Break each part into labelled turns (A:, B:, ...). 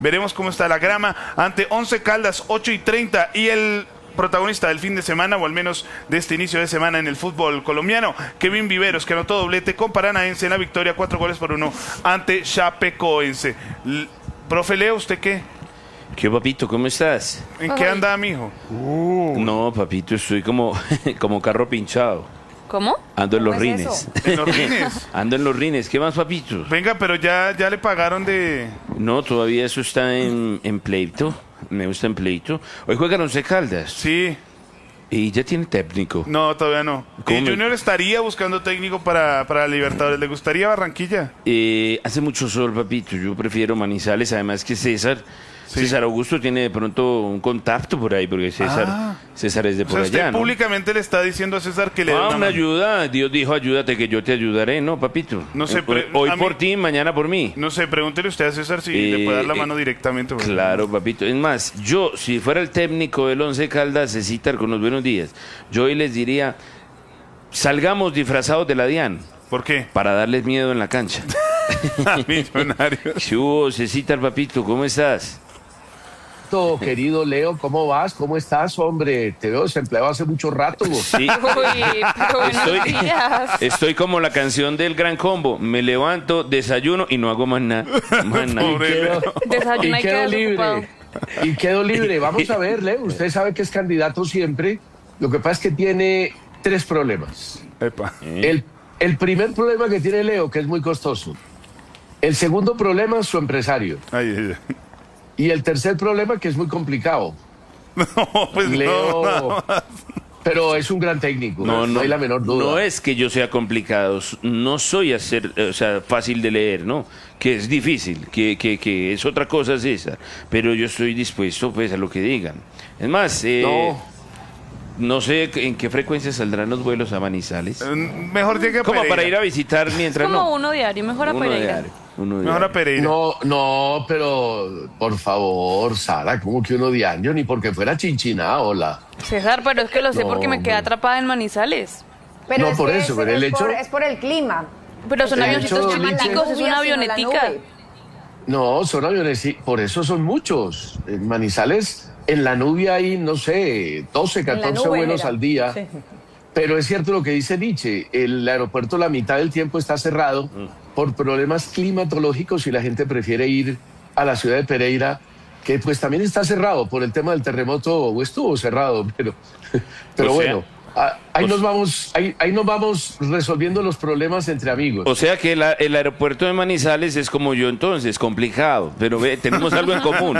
A: Veremos cómo está la grama ante Once Caldas, 8:30, y el protagonista del fin de semana, o al menos de este inicio de semana en el fútbol colombiano, Kevin Viveros, que anotó doblete con Paranaense en la victoria 4-1 ante Chapecoense. Profe Leo, ¿usted qué?
B: ¿Qué, papito? ¿Cómo estás?
A: ¿En qué anda, mijo?
B: No, papito, estoy como carro pinchado.
C: ¿Cómo?
B: Ando en los
C: ¿Cómo es
B: rines.
C: eso?
A: ¿En los rines?
B: Ando en los rines. ¿Qué más, papito?
A: Venga, pero ya le pagaron de...
B: No, todavía eso está en pleito. Me gusta en pleito. Hoy juegan Once Caldas.
A: Sí.
B: Y ya tiene técnico.
A: No, todavía no.
B: ¿Cómo?
A: Junior estaría buscando técnico para Libertadores. ¿Le gustaría Barranquilla?
B: Hace mucho sol, papito. Yo prefiero Manizales, además que César.
A: Sí.
B: César Augusto tiene de pronto un contacto por ahí, porque César es de
A: O
B: por
A: sea, usted
B: allá, ¿no?
A: públicamente le está diciendo a César que le dé una
B: Una
A: mano.
B: ayuda. Dios dijo, ayúdate que yo te ayudaré, ¿no, papito?
A: No sé,
B: Hoy
A: a mí-
B: por ti, mañana por mí.
A: No sé, pregúntele usted a César si le puede dar la mano directamente. porque-
B: Claro, papito. Es más, yo, si fuera el técnico del Once Caldas, Cecitar, con los buenos días, yo hoy les diría, salgamos disfrazados de la DIAN
A: ¿Por qué?
B: para darles miedo en la cancha.
A: Millonarios.
B: ¿Qué hubo, Cecitar, papito? ¿Cómo estás?
D: Querido Leo, ¿cómo vas? ¿Cómo estás, hombre? Te veo desempleado hace mucho rato.
B: Sí,
C: Uy, pero buenos días.
B: estoy como la canción del Gran Combo. Me levanto, desayuno y no hago más nada. Más nada.
A: Pobre Leo.
C: Desayuna y queda desocupado.
D: Y quedo libre. Vamos a ver, Leo. Usted sabe que es candidato siempre. Lo que pasa es que tiene 3 problemas.
A: Epa.
D: El primer problema que tiene Leo, que es muy costoso. El segundo problema es su empresario.
A: Ay, ay, ay.
D: Y el tercer problema, que es muy complicado.
A: No, pues
D: Leo,
A: no, nada más.
D: pero es un gran técnico. No hay la menor duda.
B: No es que yo sea complicado, no soy fácil de leer, ¿no? Que es difícil, que es otra cosa, César. Pero yo estoy dispuesto, pues, a lo que digan. Es más, no sé en qué frecuencia saldrán los vuelos a Manizales.
A: Mejor llegue a
B: Como
A: Pereira.
B: para ir a visitar mientras
C: Como
B: no.
C: uno diario, mejor a
B: Uno
C: Pereira.
B: diario, uno
A: Mejor
B: diario.
A: a Pereira.
D: No, pero por favor, Sara, ¿cómo que uno de año? Ni porque fuera Chinchina, hola.
C: César, pero es que lo sé
D: No,
C: porque me quedé
D: hombre.
C: atrapada en Manizales.
E: Pero
D: No,
E: es
D: por
E: que
D: eso, pero el hecho-
E: es por el clima.
C: Pero son
D: El
C: avioncitos
D: hecho,
C: chiquiticos,
D: Liche-
C: es una avionetica.
D: No, son aviones, sí, por eso son muchos. En Manizales, en la nube hay, no sé, 12, 14 vuelos al día.
E: Sí.
D: Pero es cierto lo que dice Nietzsche, el aeropuerto la mitad del tiempo está cerrado por problemas climatológicos y la gente prefiere ir a la ciudad de Pereira, que pues también está cerrado por el tema del terremoto, o estuvo cerrado, pero
B: O sea,
D: bueno, ahí nos vamos resolviendo los problemas entre amigos.
B: O sea que el aeropuerto de Manizales es como yo entonces, complicado, pero tenemos algo en común.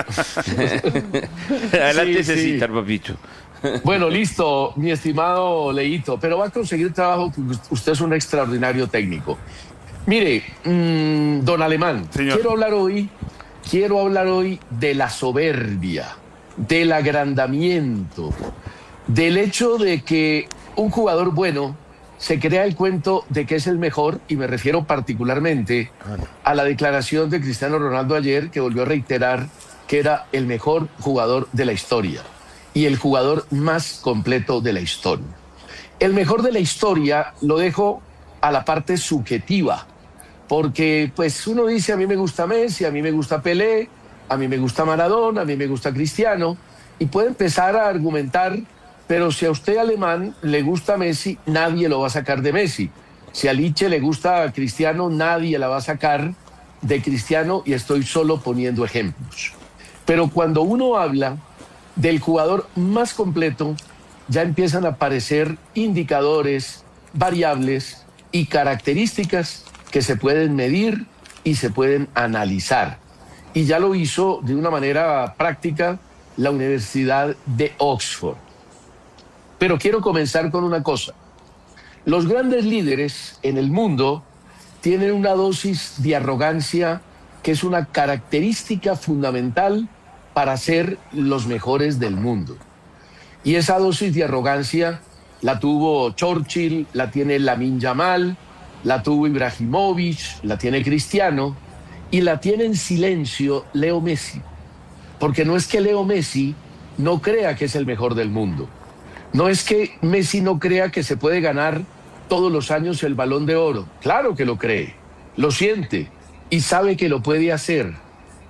B: Adelante,
D: Sí, sí.
B: Cecitar, papito.
D: Bueno, listo, mi estimado Leito, pero va a conseguir trabajo porque usted es un extraordinario técnico. Mire, don Alemán,
A: Señor.
D: quiero hablar hoy de la soberbia, del agrandamiento, del hecho de que un jugador bueno se crea el cuento de que es el mejor, y me refiero particularmente a la declaración de Cristiano Ronaldo ayer, que volvió a reiterar que era el mejor jugador de la historia y el jugador más completo de la historia. El mejor de la historia lo dejo a la parte subjetiva, porque pues uno dice, a mí me gusta Messi, a mí me gusta Pelé, a mí me gusta Maradona, a mí me gusta Cristiano, y puede empezar a argumentar, pero si a usted, Alemán, le gusta Messi, nadie lo va a sacar de Messi. Si a Liche le gusta a Cristiano, nadie la va a sacar de Cristiano, y estoy solo poniendo ejemplos. Pero cuando uno habla del jugador más completo, ya empiezan a aparecer indicadores, variables y características que se pueden medir y se pueden analizar. Y ya lo hizo de una manera práctica la Universidad de Oxford. Pero quiero comenzar con una cosa. Los grandes líderes en el mundo tienen una dosis de arrogancia que es una característica fundamental para ser los mejores del mundo. Y esa dosis de arrogancia la tuvo Churchill, la tiene Lamine Yamal, la tuvo Ibrahimovic, la tiene Cristiano, y la tiene en silencio Leo Messi. Porque no es que Leo Messi no crea que es el mejor del mundo. No es que Messi no crea que se puede ganar todos los años el Balón de Oro. Claro que lo cree, lo siente y sabe que lo puede hacer.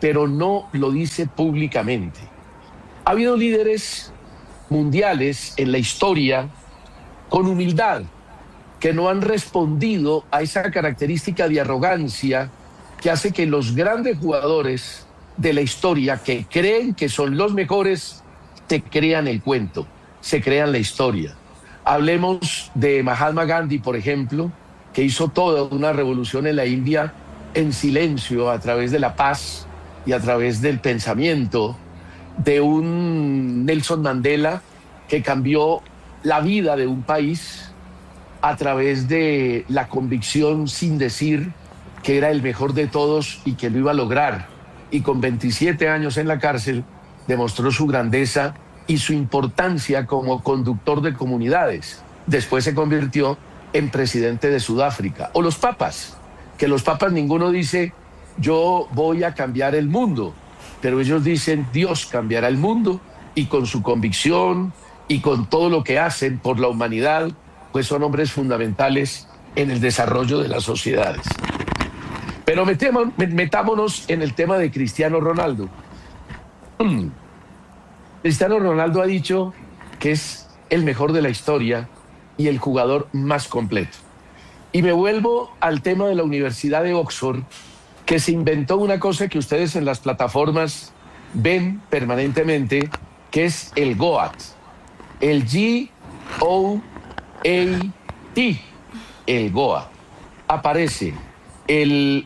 D: pero no lo dice públicamente. Ha habido líderes mundiales en la historia con humildad que no han respondido a esa característica de arrogancia que hace que los grandes jugadores de la historia que creen que son los mejores se crean el cuento, se crean la historia. Hablemos de Mahatma Gandhi, por ejemplo, que hizo toda una revolución en la India en silencio, a través de la paz y a través del pensamiento, de un Nelson Mandela que cambió la vida de un país a través de la convicción sin decir que era el mejor de todos y que lo iba a lograr. Y con 27 años en la cárcel demostró su grandeza y su importancia como conductor de comunidades. Después se convirtió en presidente de Sudáfrica. O los papas, que los papas ninguno dice yo voy a cambiar el mundo, pero ellos dicen Dios cambiará el mundo, y con su convicción y con todo lo que hacen por la humanidad, pues son hombres fundamentales en el desarrollo de las sociedades. Pero metámonos en el tema de Cristiano Ronaldo. Cristiano Ronaldo ha dicho que es el mejor de la historia y el jugador más completo. Y me vuelvo al tema de la Universidad de Oxford, que se inventó una cosa que ustedes en las plataformas ven permanentemente, que es el GOAT, el G-O-A-T, el GOAT. Aparece el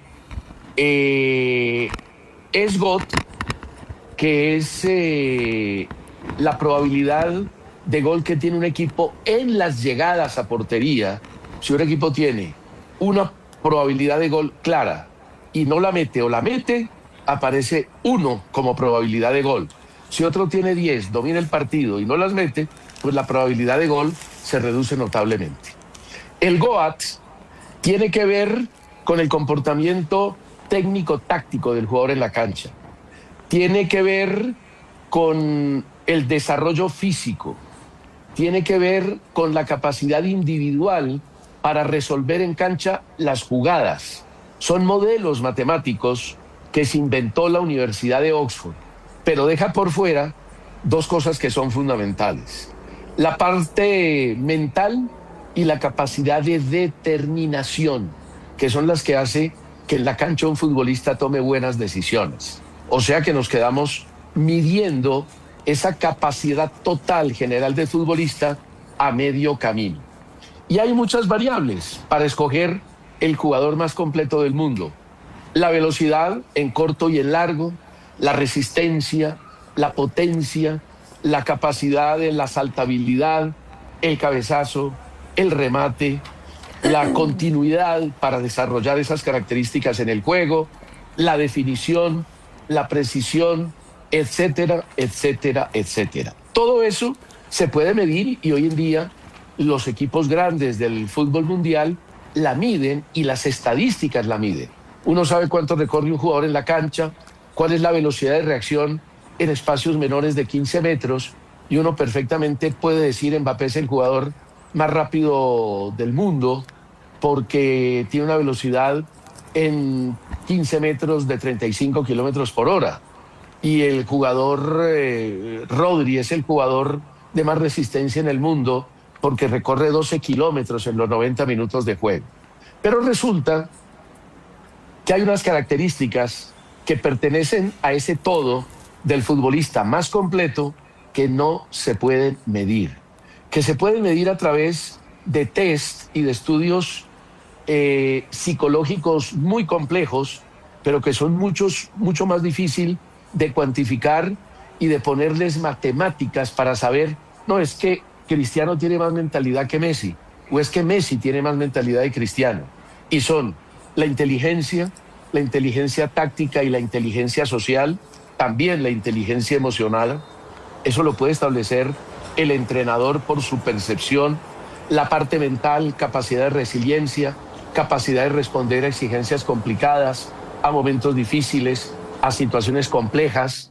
D: SGOT, que es la probabilidad de gol que tiene un equipo en las llegadas a portería. Si un equipo tiene una probabilidad de gol clara y no la mete o la mete, aparece 1 como probabilidad de gol. Si otro tiene 10, domina el partido y no las mete, pues la probabilidad de gol se reduce notablemente. El GOAT tiene que ver con el comportamiento técnico-táctico del jugador en la cancha. Tiene que ver con el desarrollo físico. Tiene que ver con la capacidad individual para resolver en cancha las jugadas. Son modelos matemáticos que se inventó la Universidad de Oxford, pero deja por fuera 2 cosas que son fundamentales: la parte mental y la capacidad de determinación, que son las que hace que en la cancha un futbolista tome buenas decisiones. O sea que nos quedamos midiendo esa capacidad total general del futbolista a medio camino. Y hay muchas variables para escoger el jugador más completo del mundo: la velocidad en corto y en largo, la resistencia, la potencia, la capacidad de la saltabilidad, el cabezazo, el remate, la continuidad para desarrollar esas características en el juego, la definición, la precisión, etcétera, etcétera, etcétera. Todo eso se puede medir, y hoy en día los equipos grandes del fútbol mundial la miden y las estadísticas la miden. Uno sabe cuánto recorre un jugador en la cancha, cuál es la velocidad de reacción en espacios menores de 15 metros, y uno perfectamente puede decir Mbappé es el jugador más rápido del mundo porque tiene una velocidad en 15 metros de 35 kilómetros por hora. Y el jugador Rodri es el jugador de más resistencia en el mundo porque recorre 12 kilómetros en los 90 minutos de juego. Pero resulta que hay unas características que pertenecen a ese todo del futbolista más completo que no se pueden medir, que se pueden medir a través de test y de estudios psicológicos muy complejos, pero que son mucho más difícil de cuantificar y de ponerles matemáticas para saber, no, es que Cristiano tiene más mentalidad que Messi, o es que Messi tiene más mentalidad de Cristiano. Y son la inteligencia táctica y la inteligencia social, también la inteligencia emocional. Eso lo puede establecer el entrenador por su percepción, la parte mental, capacidad de resiliencia, capacidad de responder a exigencias complicadas, a momentos difíciles, a situaciones complejas,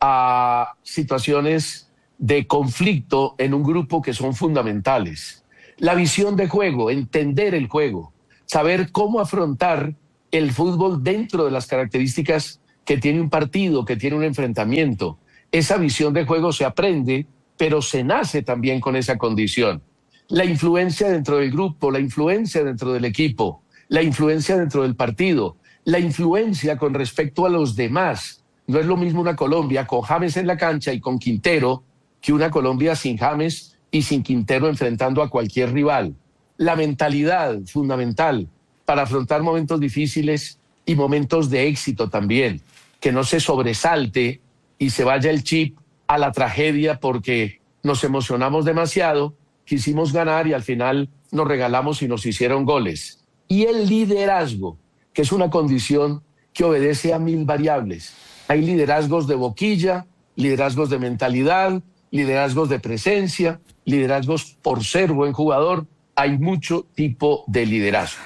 D: a situaciones de conflicto en un grupo que son fundamentales. La visión de juego, entender el juego, saber cómo afrontar el fútbol dentro de las características que tiene un partido, que tiene un enfrentamiento. Esa visión de juego se aprende, pero se nace también con esa condición. La influencia dentro del grupo, la influencia dentro del equipo, la influencia dentro del partido, la influencia con respecto a los demás. No es lo mismo una Colombia con James en la cancha y con Quintero que una Colombia sin James y sin Quintero enfrentando a cualquier rival. La mentalidad fundamental para afrontar momentos difíciles y momentos de éxito también. Que no se sobresalte y se vaya el chip a la tragedia porque nos emocionamos demasiado, quisimos ganar y al final nos regalamos y nos hicieron goles. Y el liderazgo, que es una condición que obedece a 1000 variables. Hay liderazgos de boquilla, liderazgos de mentalidad, liderazgos de presencia, liderazgos por ser buen jugador. Hay mucho tipo de liderazgo.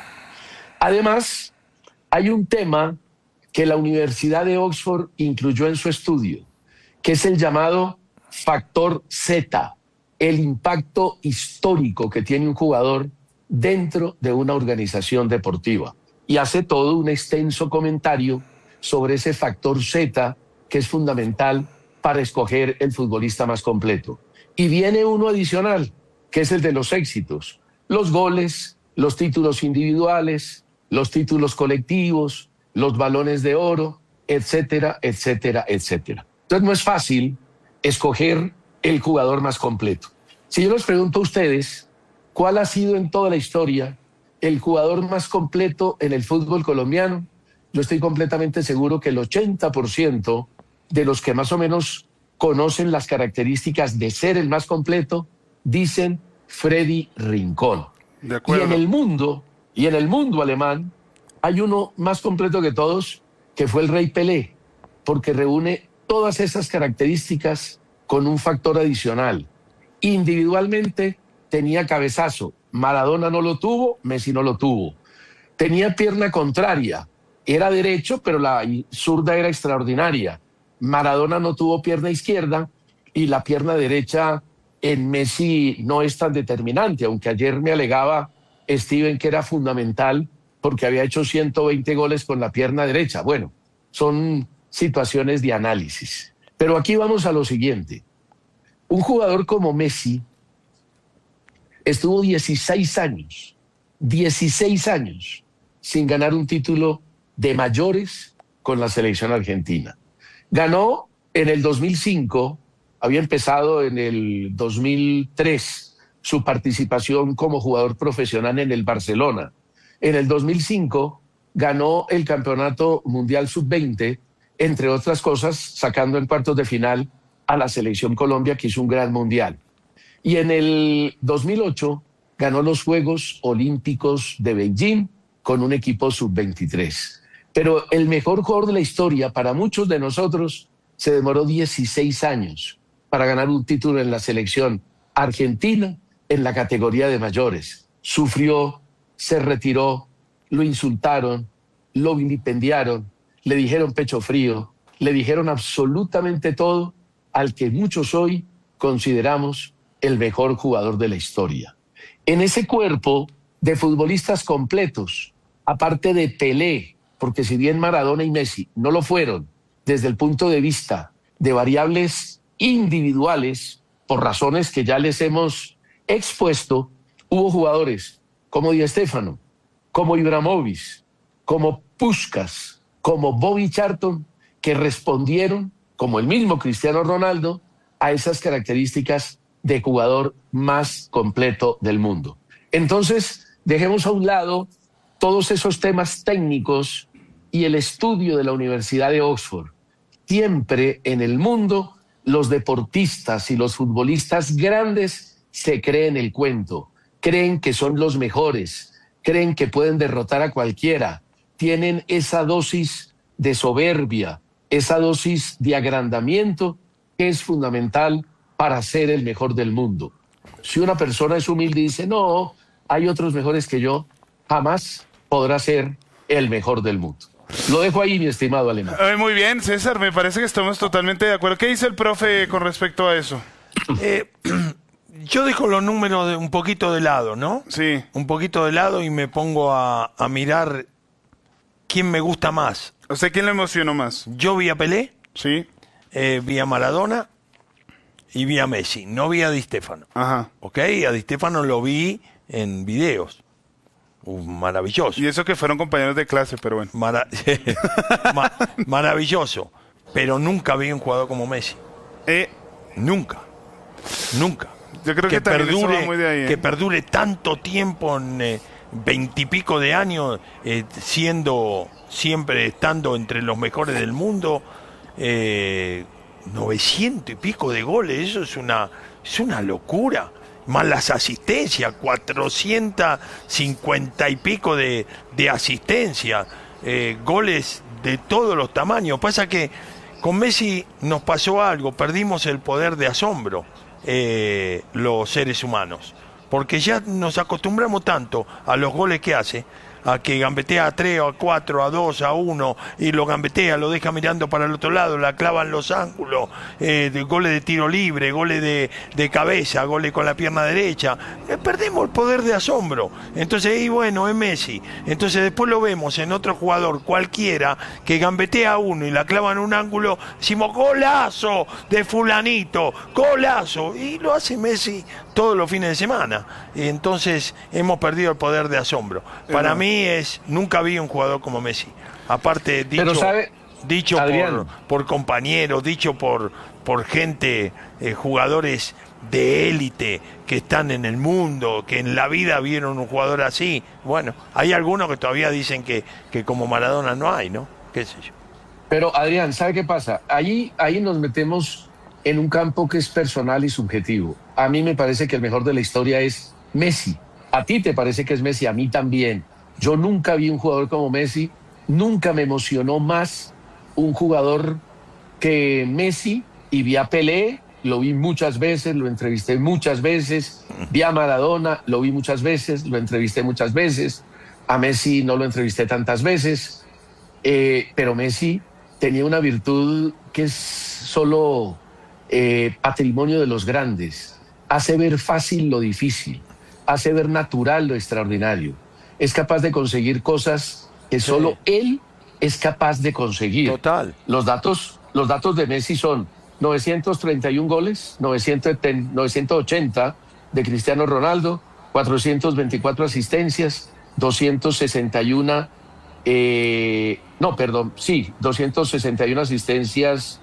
D: Además, hay un tema que la Universidad de Oxford incluyó en su estudio, que es el llamado factor Z, el impacto histórico que tiene un jugador dentro de una organización deportiva. Y hace todo un extenso comentario sobre ese factor Z que es fundamental para escoger el futbolista más completo. Y viene uno adicional, que es el de los éxitos, los goles, los títulos individuales, los títulos colectivos, los balones de oro, etcétera, etcétera, etcétera. Entonces no es fácil escoger el jugador más completo. Si yo les pregunto a ustedes, ¿cuál ha sido en toda la historia el jugador más completo en el fútbol colombiano? Yo estoy completamente seguro que el 80% de los que más o menos conocen las características de ser el más completo dicen Freddy Rincón.
A: De acuerdo.
D: Y en el mundo alemán hay uno más completo que todos, que fue el Rey Pelé, porque reúne todas esas características con un factor adicional. Individualmente tenía cabezazo, Maradona no lo tuvo, Messi no lo tuvo. Tenía pierna contraria, era derecho, pero la zurda era extraordinaria. Maradona no tuvo pierna izquierda y la pierna derecha en Messi no es tan determinante, aunque ayer me alegaba Steven que era fundamental porque había hecho 120 goles con la pierna derecha. Bueno, son situaciones de análisis. Pero aquí vamos a lo siguiente. Un jugador como Messi estuvo 16 años sin ganar un título de mayores con la selección argentina. Ganó en el 2005, había empezado en el 2003 su participación como jugador profesional en el Barcelona. En el 2005 ganó el Campeonato Mundial Sub-20, entre otras cosas, sacando en cuartos de final a la Selección Colombia, que hizo un gran mundial. Y en el 2008 ganó los Juegos Olímpicos de Beijing con un equipo Sub-23. Pero el mejor jugador de la historia, para muchos de nosotros, se demoró 16 años para ganar un título en la selección argentina en la categoría de mayores. Sufrió, se retiró, lo insultaron, lo vilipendiaron, le dijeron pecho frío, le dijeron absolutamente todo al que muchos hoy consideramos el mejor jugador de la historia. En ese cuerpo de futbolistas completos, aparte de Pelé, porque si bien Maradona y Messi no lo fueron desde el punto de vista de variables individuales, por razones que ya les hemos expuesto, hubo jugadores como Di Stéfano, como Ibrahimovic, como Puskás, como Bobby Charlton, que respondieron, como el mismo Cristiano Ronaldo, a esas características de jugador más completo del mundo. Entonces, dejemos a un lado todos esos temas técnicos y el estudio de la Universidad de Oxford. Siempre en el mundo, los deportistas y los futbolistas grandes se creen el cuento, creen que son los mejores, creen que pueden derrotar a cualquiera, tienen esa dosis de soberbia, esa dosis de agrandamiento que es fundamental para ser el mejor del mundo. Si una persona es humilde y dice, no, hay otros mejores que yo, jamás podrá ser el mejor del mundo. Lo dejo ahí, mi estimado Alemán.
A: Muy bien, César, me parece que estamos totalmente de acuerdo. ¿Qué dice el profe con respecto a eso?
E: Yo dejo los números un poquito de lado, ¿no?
A: Sí.
E: Un poquito de lado y me pongo a mirar quién me gusta más.
A: ¿Usted quién le emocionó más?
E: Yo vi a Pelé,
A: Sí.
E: vi a Maradona y vi a Messi. No vi a Di Stéfano.
A: Ajá.
E: ¿Ok? A Di Stéfano lo vi en videos. Maravilloso.
A: Y eso que fueron compañeros de clase, pero bueno.
E: Maravilloso. Pero nunca vi un jugador como Messi. Nunca.
A: Yo creo que también eso va muy de ahí,
E: que perdure tanto tiempo en 20 y pico de años, siempre estando entre los mejores del mundo, 900 y pico de goles, eso es una locura. Más las asistencias, 450 y pico de asistencia, goles de todos los tamaños. Pasa que con Messi nos pasó algo, perdimos el poder de asombro, los seres humanos, porque ya nos acostumbramos tanto a los goles que hace, a que gambetea a 3, a 4, a 2, a 1, y lo gambetea, lo deja mirando para el otro lado, la clava en los ángulos, goles de tiro libre, goles de cabeza, goles con la pierna derecha. Perdemos el poder de asombro. Entonces, y bueno, es Messi. Entonces después lo vemos en otro jugador cualquiera que gambetea a uno y la clava en un ángulo, decimos golazo de fulanito, golazo, y lo hace Messi todos los fines de semana. Y entonces hemos perdido el poder de asombro. Para mí nunca vi un jugador como Messi. Aparte, dicho por compañeros, dicho por gente, jugadores de élite que están en el mundo, que en la vida vieron un jugador así. Bueno, hay algunos que todavía dicen que como Maradona no hay, ¿no? ¿Qué sé yo?
D: Pero Adrián, ¿sabe qué pasa? Ahí nos metemos en un campo que es personal y subjetivo. A mí me parece que el mejor de la historia es Messi. A ti te parece que es Messi, a mí también. Yo nunca vi un jugador como Messi, nunca me emocionó más un jugador que Messi, y vi a Pelé, lo vi muchas veces, lo entrevisté muchas veces, vi a Maradona, lo vi muchas veces, lo entrevisté muchas veces, a Messi no lo entrevisté tantas veces, pero Messi tenía una virtud que es solo patrimonio de los grandes, hace ver fácil lo difícil, hace ver natural lo extraordinario. Es capaz de conseguir cosas que solo él es capaz de conseguir.
E: Total.
D: Los datos de Messi son 931 goles, 980 de Cristiano Ronaldo, 424 asistencias, 261 asistencias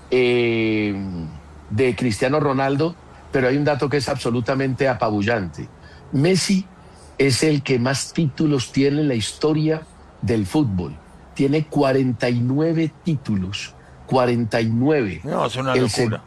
D: de Cristiano Ronaldo, pero hay un dato que es absolutamente apabullante. Messi es el que más títulos tiene en la historia del fútbol. Tiene 49 títulos. 49.
E: No, es una locura.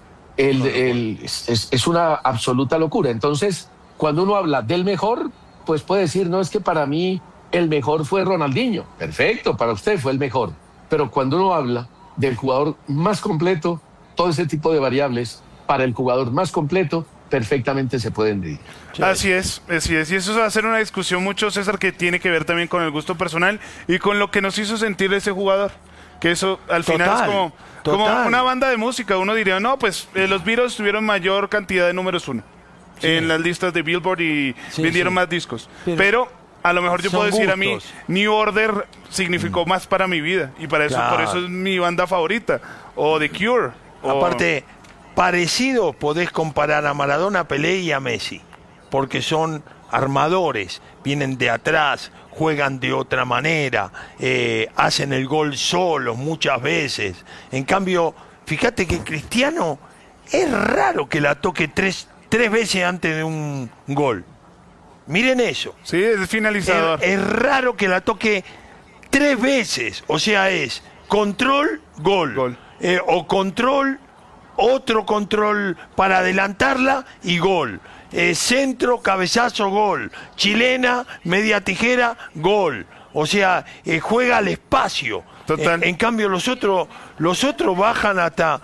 D: Es una absoluta locura. Entonces, cuando uno habla del mejor, pues puede decir, no, es que para mí el mejor fue Ronaldinho. Perfecto, para usted fue el mejor. Pero cuando uno habla del jugador más completo, todo ese tipo de variables, para el jugador más completo, perfectamente se pueden medir.
A: Así es. Y eso va a ser una discusión mucho, César, que tiene que ver también con el gusto personal y con lo que nos hizo sentir ese jugador. Que eso al final es como una banda de música. Uno diría, no, pues los Beatles tuvieron mayor cantidad de números uno en las listas de Billboard y vendieron más discos. Pero a lo mejor yo puedo decir a mí, New Order significó más para mi vida y para eso, por eso es mi banda favorita. O The Cure.
E: Aparte, parecido podés comparar a Maradona, Pelé y a Messi, porque son armadores, vienen de atrás, juegan de otra manera, hacen el gol solos muchas veces. En cambio, fíjate que Cristiano es raro que la toque tres veces antes de un gol. Miren eso.
A: Sí, es finalizador.
E: Es raro que la toque 3 veces, o sea, es control, gol. O control, otro control para adelantarla y gol. Centro, cabezazo, gol. Chilena, media tijera, gol. O sea, juega al espacio.
A: Total.
E: En cambio, los otros bajan hasta...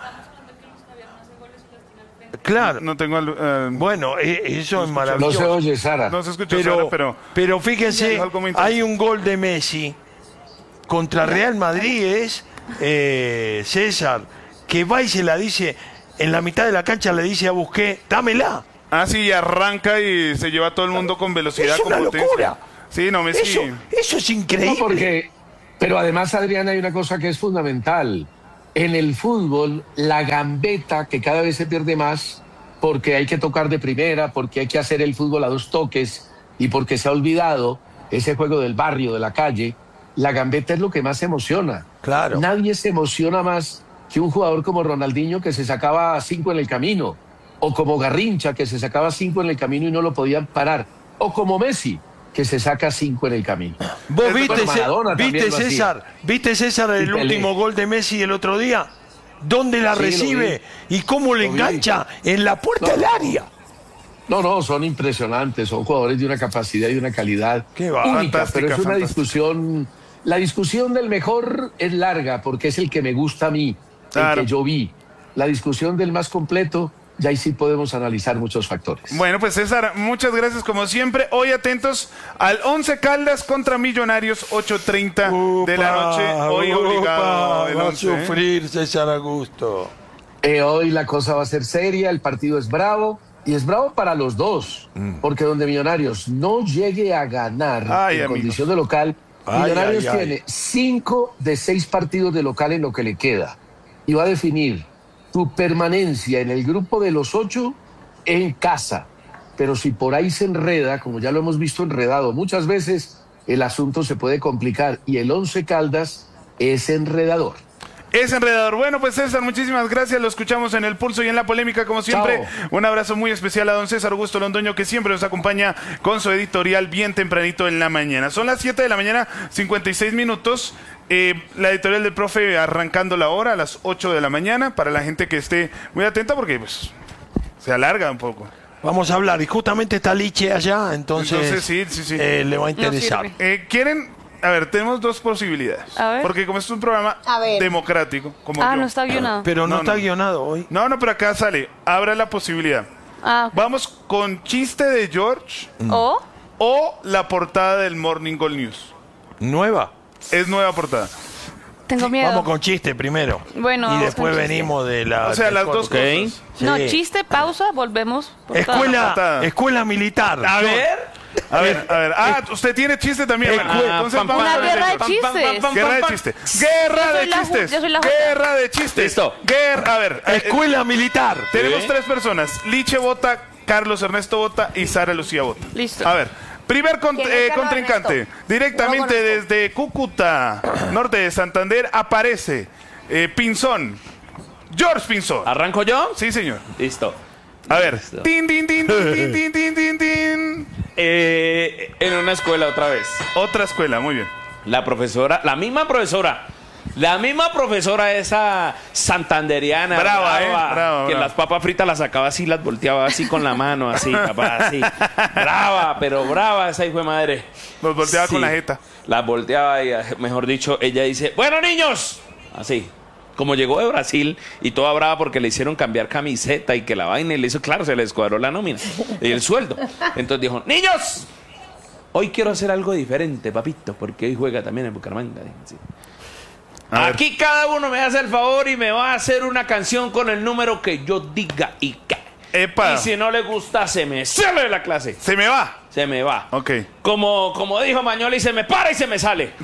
E: Claro.
A: No tengo...
E: bueno, eso es maravilloso.
D: No se oye, Sara.
A: No se escucha, Sara,
E: pero fíjense, hay un gol de Messi contra Real Madrid, César, que va y se la dice, en la mitad de la cancha le dice a Busquets, dámela.
A: Ah, sí, y arranca y se lleva a todo el mundo con velocidad.
E: Es una locura.
A: Sí, no, Messi...
E: Eso es increíble.
D: No, Pero además, Adrián, hay una cosa que es fundamental. En el fútbol, la gambeta, que cada vez se pierde más, porque hay que tocar de primera, porque hay que hacer el fútbol a 2 toques y porque se ha olvidado ese juego del barrio, de la calle, la gambeta es lo que más emociona.
E: Claro.
D: Nadie se emociona más que un jugador como Ronaldinho que se sacaba 5 en el camino, o como Garrincha que se sacaba 5 en el camino y no lo podían parar, o como Messi que se saca 5 en el camino.
E: ¿Vos viste,
D: Maradona también
E: viste
D: lo hacía.
E: César? ¿Viste, César, el
D: Y Pelé.
E: último gol de Messi el otro día? ¿Dónde la
D: Sí, lo
E: recibe? ¿Y cómo le
D: Lo vi.
E: engancha? En la puerta del área.
D: No, son impresionantes, son jugadores de una capacidad y de una calidad
E: Qué va,
D: única,
A: fantástica,
D: pero es una
A: fantástica.
D: discusión, la discusión del mejor es larga porque es el que me gusta a mí,
A: Claro.
D: el que yo vi. La discusión del más completo, ya ahí sí podemos analizar muchos factores.
A: Bueno, pues César, muchas gracias como siempre. Hoy atentos al 11 Caldas contra Millonarios, 8:30 de la noche. Hoy obligado el
E: va a
A: 11, ¿eh?
E: sufrir César Augusto.
D: Hoy la cosa va a ser seria, el partido es bravo, y es bravo para los dos, porque donde Millonarios no llegue a ganar
A: Ay,
D: en
A: amigo.
D: condición de local,
E: Ay,
D: Millonarios
E: ay, ay.
D: tiene 5 de 6 partidos de local en lo que le queda, y va a definir su permanencia en el grupo de los 8 en casa. Pero si por ahí se enreda, como ya lo hemos visto enredado muchas veces, el asunto se puede complicar, y el 11 Caldas es enredador.
A: Es enredador. Bueno, pues César, muchísimas gracias. Lo escuchamos en El Pulso y en La Polémica, como siempre.
D: Chao.
A: Un abrazo muy especial a don César Augusto Londoño, que siempre nos acompaña con su editorial bien tempranito en la mañana. Son las 7 de la mañana, 56 minutos. La editorial del profe arrancando la hora a las 8 de la mañana, para la gente que esté muy atenta, porque pues se alarga un poco.
E: Vamos a hablar. Y justamente está Liche allá, entonces,
A: sí.
E: le va a interesar.
C: sirve.
A: ¿Quieren? A ver, tenemos 2 posibilidades.
C: A ver.
A: Porque como esto es un programa
F: A ver.
A: democrático, como
C: Ah,
A: yo.
C: no está guionado.
E: Pero no,
A: No,
E: está
A: no.
E: guionado hoy.
A: No, pero acá sale. Abra la posibilidad.
C: Ah,
A: Vamos con chiste de George o la portada del Morning Gold News.
E: Nueva.
A: Es nueva portada.
C: tengo miedo.
E: Vamos con chiste primero.
C: Bueno,
E: Y
C: vamos
E: después
C: con chiste.
E: venimos de la.
A: O sea, las dos
B: Ok.
A: cosas.
C: No,
E: Sí.
C: chiste, pausa, volvemos. portada.
A: Portada.
E: Escuela militar.
B: A ver.
A: A ver. Ah, usted tiene chiste también. Bueno, entonces
B: pam,
A: vamos
C: Una
A: a ver
C: guerra de
A: George.
C: chistes.
A: Guerra de chistes. Guerra
C: Yo
A: de
C: soy la
A: chistes.
C: yo soy la jueza.
A: Guerra de chistes.
B: Listo.
A: A ver.
E: Escuela militar.
A: Tenemos
B: Sí.
A: 3 personas. Liche Bota, Carlos Ernesto Bota y Sara Lucía Bota.
C: Listo.
A: A ver. Primer
F: ¿Quién es Carlos
A: contrincante.
F: Ernesto?
A: Directamente
F: No lo conozco.
A: desde Cúcuta, norte de Santander, aparece Pinzón. George Pinzón.
B: ¿Arranco yo?
A: Sí, señor.
B: Listo.
A: A ver.
B: Listo.
A: Tin, tin, tin, tin, tin, tin, tin, tin, tin.
B: En una escuela otra vez.
A: Otra escuela, muy bien.
B: La misma profesora esa santanderiana,
A: Brava, brava,
B: que
A: brava.
B: las papas fritas las sacaba así, las volteaba así con la mano, así, papá, así. Brava, pero brava esa hijo de madre.
A: Los volteaba con
B: Sí,
A: la jeta.
B: Las volteaba y, mejor dicho, ella dice, bueno, niños, así. Como llegó de Brasil y toda brava porque le hicieron cambiar camiseta y que la vaina y le hizo, claro, se le descuadró la nómina y el sueldo. Entonces dijo, niños, hoy quiero hacer algo diferente, papito, porque hoy juega también en Bucaramanga. Dijo así.
A: A ver.
B: Aquí cada uno me hace el favor y me va a hacer una canción con el número que yo diga y que.
A: Epa.
B: Y si no le gusta, se me sale de la clase.
A: Se me va.
B: Se me va.
A: Ok.
B: Como dijo Mañoli, se me para y se me sale.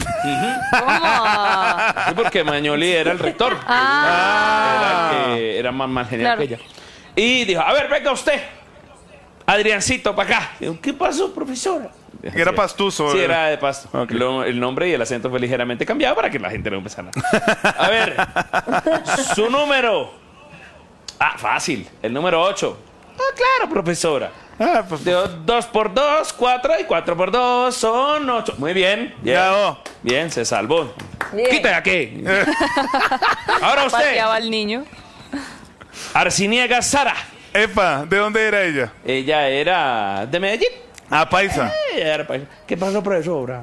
C: ¿Cómo?
B: Sí, porque Mañoli era el rector.
C: Ah.
B: Era el que era más genial
C: Claro.
B: que ella. Y dijo, a ver, venga usted. Adriancito, para acá. Digo, ¿qué pasó, profesora?
A: Era pastuso.
B: Sí, era de Pasto.
A: Ok.
B: El nombre y el acento fue ligeramente cambiado para que la gente no empezara. A ver, su número. Ah, fácil. El número 8. Ah, claro, profesora.
A: Ah, pues,
B: 2 por 2, 4 y 4 por 2 son 8. Muy bien. Bien,
A: Bravo.
B: bien, se salvó.
F: Bien.
B: Quita de aquí. Ahora usted,
C: Pateaba al niño.
B: Arciniega Sara.
A: Epa, ¿de dónde era ella?
B: Ella era de Medellín.
A: Ah, paisa.
B: Ella era paisa. ¿Qué pasó, profesora?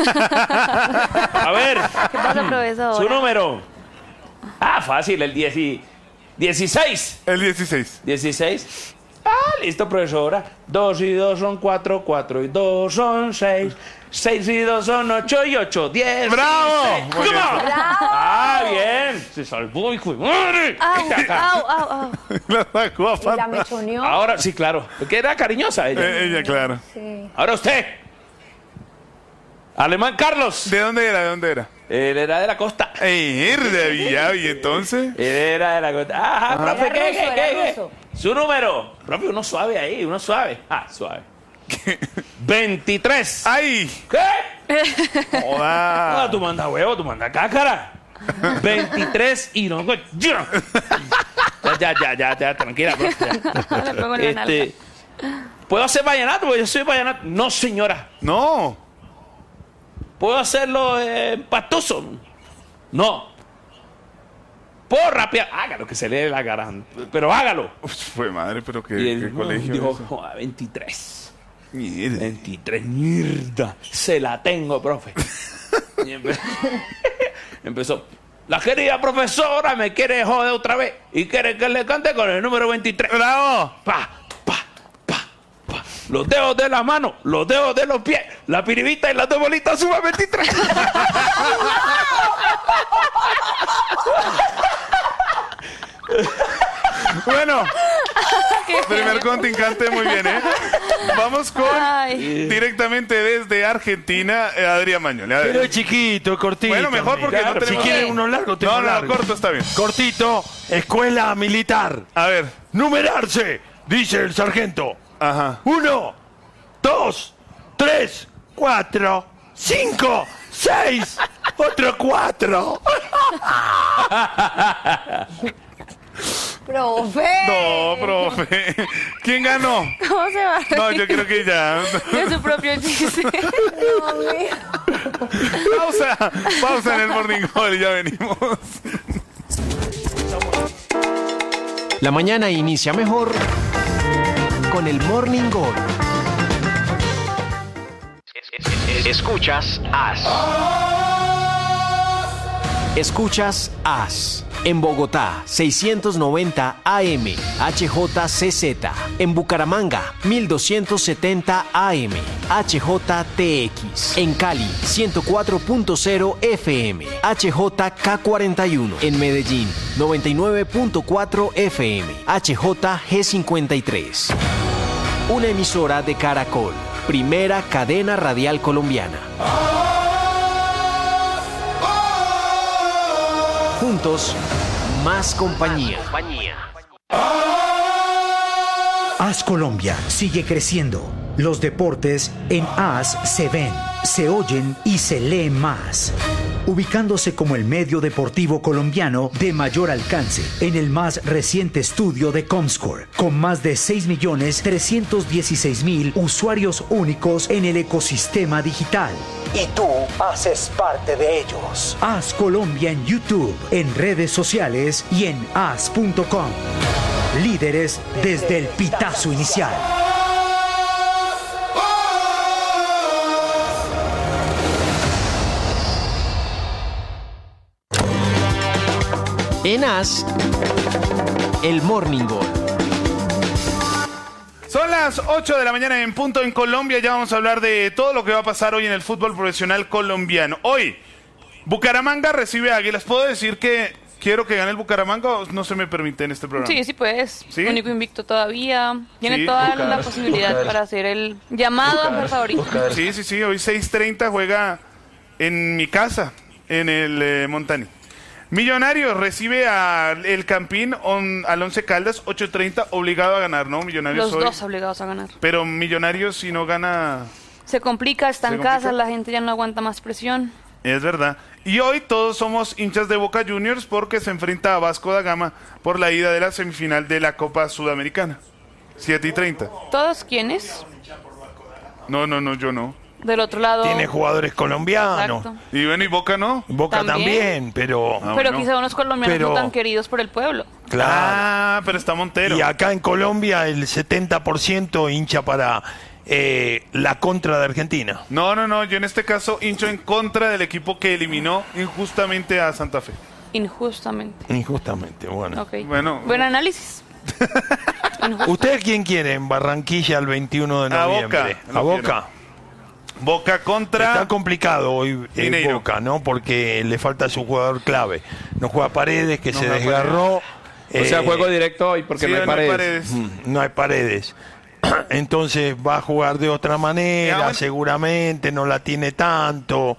B: A ver,
C: ¿Qué pasa, profesor?
B: su número. Ah, fácil, el 16.
A: El 16.
B: 16. Ah, listo, profesora. 2 y 2 son 4, 4 y 2 son 6. 6 y 2 son 8 y 8, 10.
A: ¡Bravo!
B: 16.
A: Muy bien.
B: ¡Come on! Ah, bien. Se salvó, hijo de madre.
C: Au,
B: Vete acá.
C: au, au, au.
A: La sacó a
F: Y la
A: pata.
F: mechoneó.
B: Ahora sí, claro. Porque era cariñosa ella.
A: Ella, claro.
F: Sí.
B: Ahora usted. Alemán Carlos.
A: ¿De dónde era? ¿De dónde era?
B: Él era de la costa.
A: ¿Y entonces?
B: Él era de la costa. Ajá, profe,
C: Era
B: ¿qué?
C: ruso, era ruso.
B: Su número. Profe, uno suave ahí, uno suave. Suave. 23.
A: ¡Ay!
B: ¿Qué?
A: Joda.
B: Tú manda huevo, tú manda cácara. 23 y no. Ya, tranquila, profe.
C: Le pego en la nalga.
B: ¿Puedo hacer vallenato? Porque yo soy vallenato. No, señora.
A: No.
B: ¿Puedo hacerlo pastoso? No. ¿Puedo rapear? Hágalo, que se lee la cara. Pero hágalo.
A: Fue madre, pero
B: Y
A: qué
B: él
A: colegio.
B: dijo,
A: es eso?
B: "Joder, 23.
A: Mierda.
B: 23, mierda. Se la tengo, profe. Y empezó. La querida profesora me quiere joder otra vez y quiere que le cante con el número 23.
A: ¡Bravo!
B: Pa. Los dedos de la mano, los dedos de los pies, la piribita y las dos bolitas suman 23.
A: Bueno,
C: Qué
A: primer contrincante, muy bien, ¿eh? Vamos con
C: Ay.
A: directamente desde Argentina, Adrián Mañol. A ver.
E: Pero es chiquito, es cortito.
A: Bueno, mejor porque
E: Claro,
A: no tenemos...
E: Si quieren uno largo, tengo
A: No,
E: largo.
A: corto está bien.
E: Cortito, escuela militar.
A: A ver.
E: Numerarse, dice el sargento.
A: Ajá.
E: 1, 2, 3, 4, 5, 6, otro 4.
C: Profe.
A: No, profe. ¿Quién ganó?
C: ¿Cómo se va?
A: No, yo creo que ya.
C: De su propio chiste.
A: Pausa en el Morning Call y ya venimos.
F: La mañana inicia mejor con el Morning Call. Escuchas AS. Escuchas AS. En Bogotá, 690 AM, HJCZ. En Bucaramanga, 1270 AM, HJTX. En Cali, 104.0 FM, HJK41. En Medellín, 99.4 FM, HJG53. Una emisora de Caracol, primera cadena radial colombiana. Juntos, más compañía.
G: AS Colombia sigue creciendo. Los deportes en AS se ven, se oyen y se leen más. Ubicándose como el medio deportivo colombiano de mayor alcance en el más reciente estudio de Comscore, con más de 6.316.000 usuarios únicos en el ecosistema digital. Y tú haces parte de ellos. AS Colombia en YouTube, en redes sociales y en as.com. Líderes desde el pitazo inicial.
F: En AS, el Morning Call.
A: Son las 8 de la mañana en punto en Colombia. Ya vamos a hablar de todo lo que va a pasar hoy en el fútbol profesional colombiano. Hoy, Bucaramanga recibe a Águilas. ¿Puedo decir que quiero que gane el Bucaramanga o no se me permite en este programa?
C: Sí, sí puedes.
A: ¿Sí?
C: Único invicto todavía. Tiene
A: Sí.
C: toda la posibilidad para hacer el llamado a ser favorito.
A: Sí. Hoy 6:30 juega en mi casa, en el Montani. Millonarios recibe al Campín al 11 Caldas, 8:30, obligado a ganar, ¿no? Millonarios
C: Los
A: hoy.
C: dos obligados a ganar.
A: Pero Millonarios, si no gana,
C: Se complica, está
A: ¿Se
C: en
A: complica?
C: casa, la gente ya no aguanta más presión.
A: es verdad. Y hoy todos somos hinchas de Boca Juniors porque se enfrenta a Vasco da Gama por la ida de la semifinal de la Copa Sudamericana. 7:30.
C: ¿Todos quiénes?
A: No, yo no.
C: Del otro lado.
E: Tiene jugadores colombianos.
C: Exacto.
A: Y bueno, y Boca no.
E: Boca
C: También.
E: también, pero...
A: Ah,
C: Pero
A: bueno.
C: quizá unos colombianos
E: Pero-
C: no tan queridos por el pueblo.
E: Claro.
A: Ah, pero está Montero.
E: Y acá en Colombia el 70% hincha para la contra de Argentina.
A: No, yo en este caso hincho en contra del equipo que eliminó injustamente a Santa Fe.
C: Injustamente.
E: Injustamente, bueno.
C: Ok.
A: Bueno.
C: Buen análisis. Injusto.
E: ¿Usted quién quiere en Barranquilla el 21 de
A: A
E: noviembre?
A: Boca,
E: ¿A
A: lo
E: Boca?
A: Boca contra...
E: Está complicado hoy
A: Mineiro.
E: Boca, ¿no? Porque le falta su jugador clave. No juega Paredes, que
A: No
E: se
A: juega
E: desgarró.
H: O sea, juego directo hoy porque
A: Sí,
H: no hay paredes.
E: No hay Paredes. Entonces va a jugar de otra manera,
A: Ya, bueno.
E: seguramente, no la tiene tanto.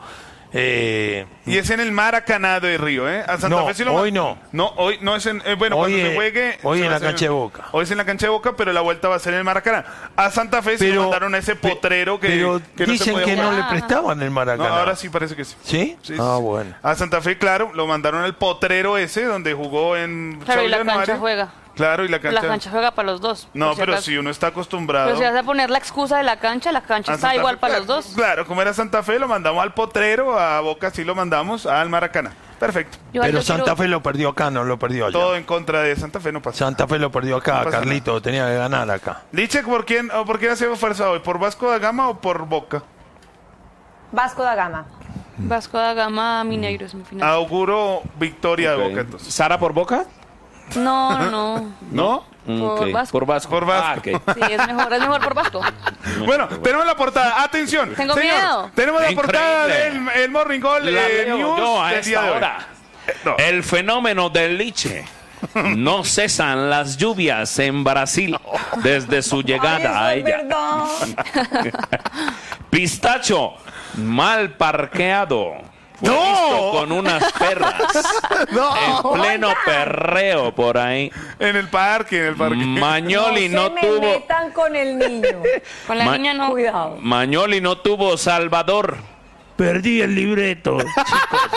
A: Y es en el Maracaná de Río, ¿eh? A Santa
E: No,
A: Fe sí lo
E: hoy no.
A: No, hoy no es en... bueno,
E: Hoy
A: cuando se
E: es-
A: juegue...
E: hoy
A: se
E: en
A: va
E: la
A: a hacer-
E: cancha de Boca.
A: Hoy es en la cancha de Boca, pero la vuelta va a ser en el Maracaná. A Santa Fe se lo mandaron a ese potrero que no se
E: dicen
A: podía
E: que no
A: jugar.
E: le prestaban el
A: No,
E: Maracaná.
A: ahora sí parece que sí.
E: ¿Sí?
A: Sí,
E: Ah,
A: sí.
E: bueno.
A: A Santa Fe, claro, lo mandaron al potrero ese, donde jugó en...
C: Claro, y la
A: Saurio
C: cancha
A: Anuario.
C: juega.
A: Claro, y la cancha...
C: La cancha juega para los dos.
A: No,
C: por si
A: pero
C: acaso.
A: si uno está acostumbrado...
C: Pero si vas a poner la excusa de la cancha
A: a
C: está
A: Santa
C: igual
A: Fe,
C: para
A: claro,
C: los dos.
A: Claro, como era Santa Fe, lo mandamos al potrero, a Boca sí lo mandamos al Maracaná. Perfecto.
C: Igual
E: Pero
C: yo quiero-
E: Santa Fe lo perdió acá, no lo perdió allá.
A: Todo en contra de Santa Fe no pasa.
E: Santa Fe lo perdió acá,
A: No pasa
E: Carlito, tenía que ganar acá.
A: Liche, ¿por quién hacemos fuerza hoy? ¿Por Vasco da Gama o por Boca?
I: Vasco da Gama.
C: Vasco da Gama, Mineiro es mi final.
A: Auguro victoria
B: Ok.
A: de Boca entonces.
H: ¿Sara por Boca?
C: No.
A: ¿No?
C: Por Vasco.
H: Por Vasco.
A: Por Vasco.
H: Ah, ok.
C: Sí, es mejor por Vasco.
A: Bueno, tenemos la portada. Atención.
C: Tengo
A: señor,
C: miedo.
A: Tenemos la
B: Increíble.
A: portada del el Morning Call
B: La leo
A: News
B: yo a
A: del día
B: esta
A: de hoy.
B: hora.
A: No.
B: El fenómeno del liche. No cesan las lluvias en Brasil desde su llegada a
I: Ay, eso es
B: ella.
I: verdad.
B: Pistacho, mal parqueado. Fue
A: ¡No!
B: visto con unas perras. En pleno
I: Oigan.
B: perreo por ahí.
A: En el parque.
B: Mañoli no
I: se me
B: tuvo.
I: metan con el niño.
C: Con la
B: Ma-
C: niña no.
I: Cuidado.
B: Mañoli no tuvo Salvador. Perdí el libreto, chicos.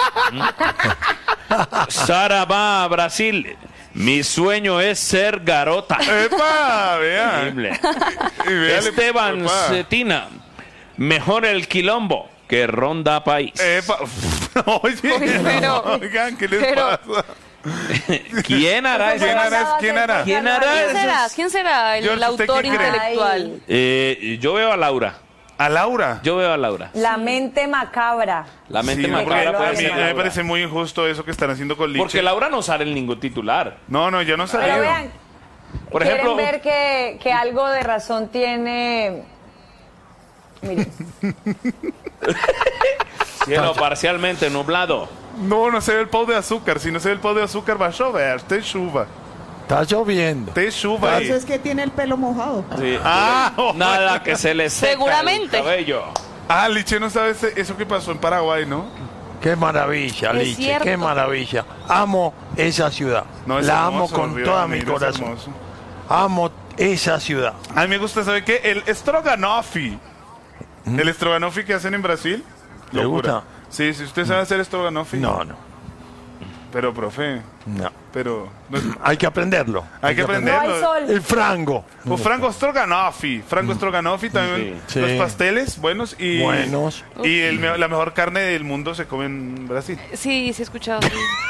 B: Sara va a Brasil. Mi sueño es ser garota.
A: ¡Epa! Vea.
B: Increíble.
A: Y véale,
B: Esteban
A: papá.
B: Cetina. Mejor el quilombo que ronda país.
A: ¡Epa! Oye,
C: pero-
A: oigan, ¿qué les
C: pero-
A: pasa?
B: ¿Quién hará
A: ¿Quién
B: eso?
A: hará? ¿Quién hará?
B: ¿Quién hará
C: ¿Quién
B: eso?
C: será? ¿Quién será el
A: George, ¿usted
C: autor
A: qué cree?
C: intelectual?
B: Yo veo a Laura.
A: ¿A Laura?
B: Yo veo a Laura.
I: La mente macabra.
B: La mente
A: Sí, no, porque
B: macabra
I: lo
B: puede
A: a mí
B: ser
I: hace
A: me
B: Laura.
A: parece muy injusto eso que están haciendo con Liche.
B: Porque Laura no sale en ningún titular.
A: No, yo no sabía.
I: Pero vean,
B: Por
I: quieren
B: ejemplo,
I: ver que algo de razón tiene... Miren,
B: cielo parcialmente nublado.
A: No se ve el pau de azúcar. Si no se ve el pau de azúcar, va a llover. Te chuva.
E: Está lloviendo.
A: Te chuva ahí.
J: Es que tiene el pelo mojado.
B: Sí.
A: Ah,
B: Nada que se le seca
C: Seguramente.
B: el cabello.
A: Liche, no sabes eso que pasó en Paraguay, ¿no?
E: Qué maravilla,
C: Es
E: Liche,
C: cierto.
E: qué maravilla. Amo esa ciudad.
A: No, es
E: La
A: hermoso,
E: amo con
A: Río
E: toda
A: de
E: mi
A: Janeiro es
E: corazón.
A: hermoso.
E: Amo esa ciudad.
A: A mí me gusta, ¿sabe qué? El stroganofi. El stroganofi que hacen en Brasil.
E: ¿Le
A: locura.
E: gusta?
A: Sí, si usted sabe hacer stroganofi.
E: No.
A: Pero, profe,
E: No.
A: pero... no es-
E: Hay que aprenderlo.
A: hay que
I: no
A: aprenderlo.
I: hay sol.
E: El frango.
A: O Franco Stroganofi. Franco Stroganofi también.
E: Sí.
A: Los
E: Sí.
A: pasteles buenos y...
E: Buenos.
A: Y la mejor carne del mundo se come en Brasil.
C: Sí, sí he escuchado. Sí.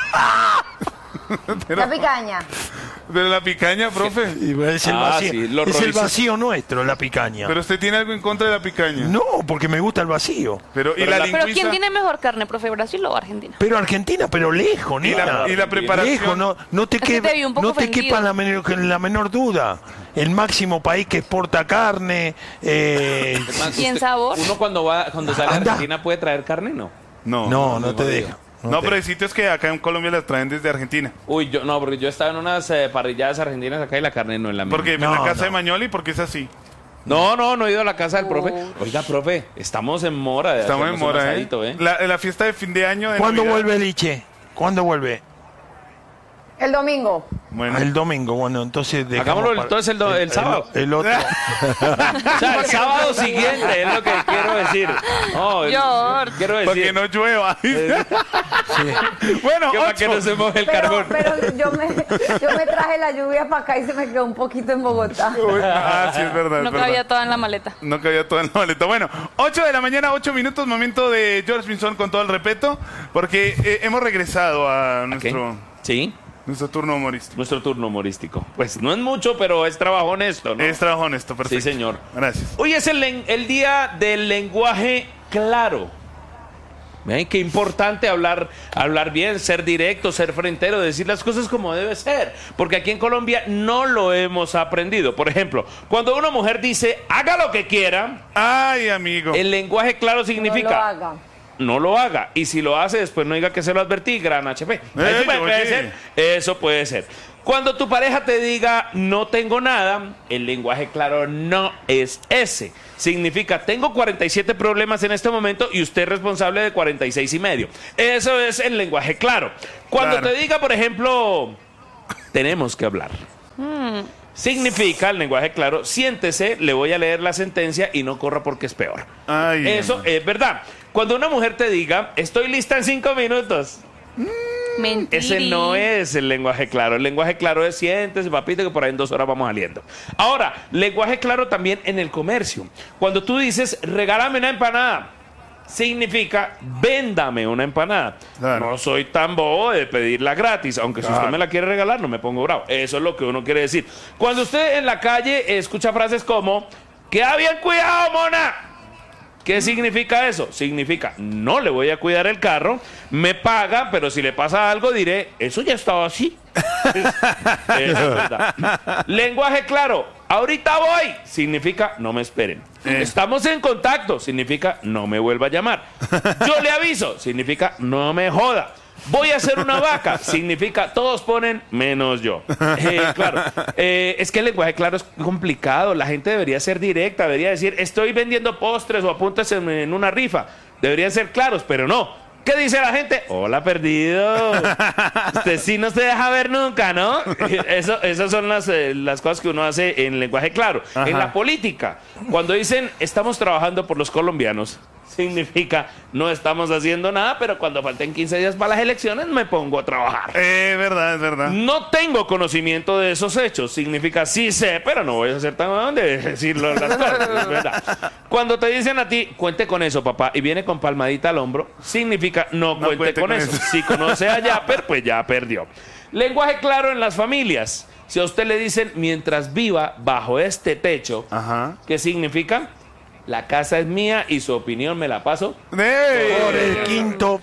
I: La picaña.
A: Pero la picaña, profe.
E: Y es el
B: Ah,
E: vacío,
B: sí, los
E: es el
B: rollitos.
E: vacío nuestro, la picaña.
A: Pero usted tiene algo en contra de la picaña.
E: No, porque me gusta el vacío.
A: Pero, ¿y
B: Pero
A: la
B: la-
C: Pero
A: lingüista?
C: ¿quién tiene mejor carne, profe? ¿Brasil o Argentina?
E: Pero Argentina, pero lejos,
A: ¿Y
E: nena.
A: la preparación?
E: Lejos, no te,
C: Es que te vi un poco
E: no te
C: ofendido.
E: quepa la menor duda. El máximo país que exporta carne.
C: ¿Y en sabor?
H: Uno cuando sale a
E: Anda.
H: Argentina puede traer carne, ¿no?
E: no te deja.
A: No, pero hay sitios que acá en Colombia las traen desde Argentina.
H: Uy, porque yo estaba en unas parrilladas argentinas acá y la carne no es la misma.
A: Porque en
E: No,
A: la casa
E: no.
A: de Mañoli, porque es así.
H: No he ido a la casa del profe. Oiga, profe, estamos en mora.
A: Estamos en
H: hacernos un
A: mora,
H: asadito,
A: La fiesta de fin de año de
E: ¿Cuándo
A: Navidad.
E: vuelve Liche? ¿Cuándo vuelve?
I: El domingo.
A: Bueno,
E: El domingo, bueno, entonces dejamos
H: Hagámoslo
E: para-
H: entonces el sábado.
E: El otro.
H: O sea, el sábado siguiente es lo que quiero decir. No,
C: George.
H: quiero
A: para que
H: decir.
A: no llueva.
E: Sí.
A: Bueno,
H: Que para que
A: 8.
H: no se moje el
I: Pero,
H: carbón.
I: pero yo me traje la lluvia para acá y se me quedó un poquito en Bogotá.
A: Sí, es verdad.
C: No
A: es verdad.
C: cabía toda en la maleta.
A: No cabía todo en la maleta. Bueno, 8 de la mañana, 8 minutos, momento de George Pinzón con todo el respeto, porque hemos regresado a
H: Sí,
A: nuestro turno humorístico.
B: Nuestro turno humorístico. Pues no es mucho, pero es trabajo honesto, ¿no?
A: Es trabajo honesto, perfecto.
B: Sí, señor.
A: Gracias.
B: Hoy es el día del lenguaje claro. ¿Ven? Qué importante hablar bien, ser directo, ser frentero, decir las cosas como debe ser. Porque aquí en Colombia no lo hemos aprendido. Por ejemplo, cuando una mujer dice, haga lo que quiera,
A: Ay, amigo.
B: el lenguaje claro significa...
I: No lo haga.
B: No lo haga. Y si lo hace, después no diga que se lo advertí, gran HP. Eso
A: Oye.
B: puede ser. Eso puede ser. Cuando tu pareja te diga no tengo nada, el lenguaje claro no es ese. Significa tengo 47 problemas en este momento y usted es responsable de 46 y medio. Eso es el lenguaje claro. Cuando te diga, por ejemplo, tenemos que hablar. Significa el lenguaje claro, siéntese, le voy a leer la sentencia y no corra porque es peor.
A: Ay,
B: eso es verdad. Cuando una mujer te diga estoy lista en 5 minutos.
C: Mentira.
B: Ese no es el lenguaje claro. El lenguaje claro es siéntese, papito, que por ahí en 2 horas vamos saliendo. Ahora, lenguaje claro también en el comercio. Cuando tú dices, regálame una empanada, significa, véndame una empanada.
A: Claro.
B: No soy tan bobo de pedirla gratis, aunque si usted me la quiere regalar, no me pongo bravo. Eso es lo que uno quiere decir. Cuando usted en la calle escucha frases como, queda bien cuidado, mona. ¿Qué significa eso? Significa, no le voy a cuidar el carro, me paga, pero si le pasa algo diré, eso ya estaba así. Eso es verdad. Lenguaje claro, ahorita voy, significa, no me esperen. Estamos en contacto, significa, no me vuelva a llamar. Yo le aviso, significa, no me joda. Voy a hacer una vaca, significa todos ponen menos yo. Claro, es que el lenguaje claro es complicado. La gente debería ser directa, debería decir estoy vendiendo postres o apúntese en una rifa. Deberían ser claros, pero no. ¿Qué dice la gente? Hola, perdido. Usted sí no se deja ver nunca, ¿no? Esas son las cosas que uno hace en lenguaje claro.
A: Ajá.
B: En la política, cuando dicen estamos trabajando por los colombianos, significa no estamos haciendo nada, pero cuando falten 15 días para las elecciones me pongo a trabajar.
A: Verdad, es verdad.
B: No tengo conocimiento de esos hechos. Significa sí sé, pero no voy a ser tan mal de decirlo las cosas. Es verdad. Cuando te dicen a ti, cuente con eso, papá, y viene con palmadita al hombro, significa no cuente con eso. Si conoce a Yapper, pues ya perdió. Lenguaje claro en las familias. Si a usted le dicen, mientras viva bajo este techo, ¿qué significa? La casa es mía y su opinión me la paso
E: por el quinto.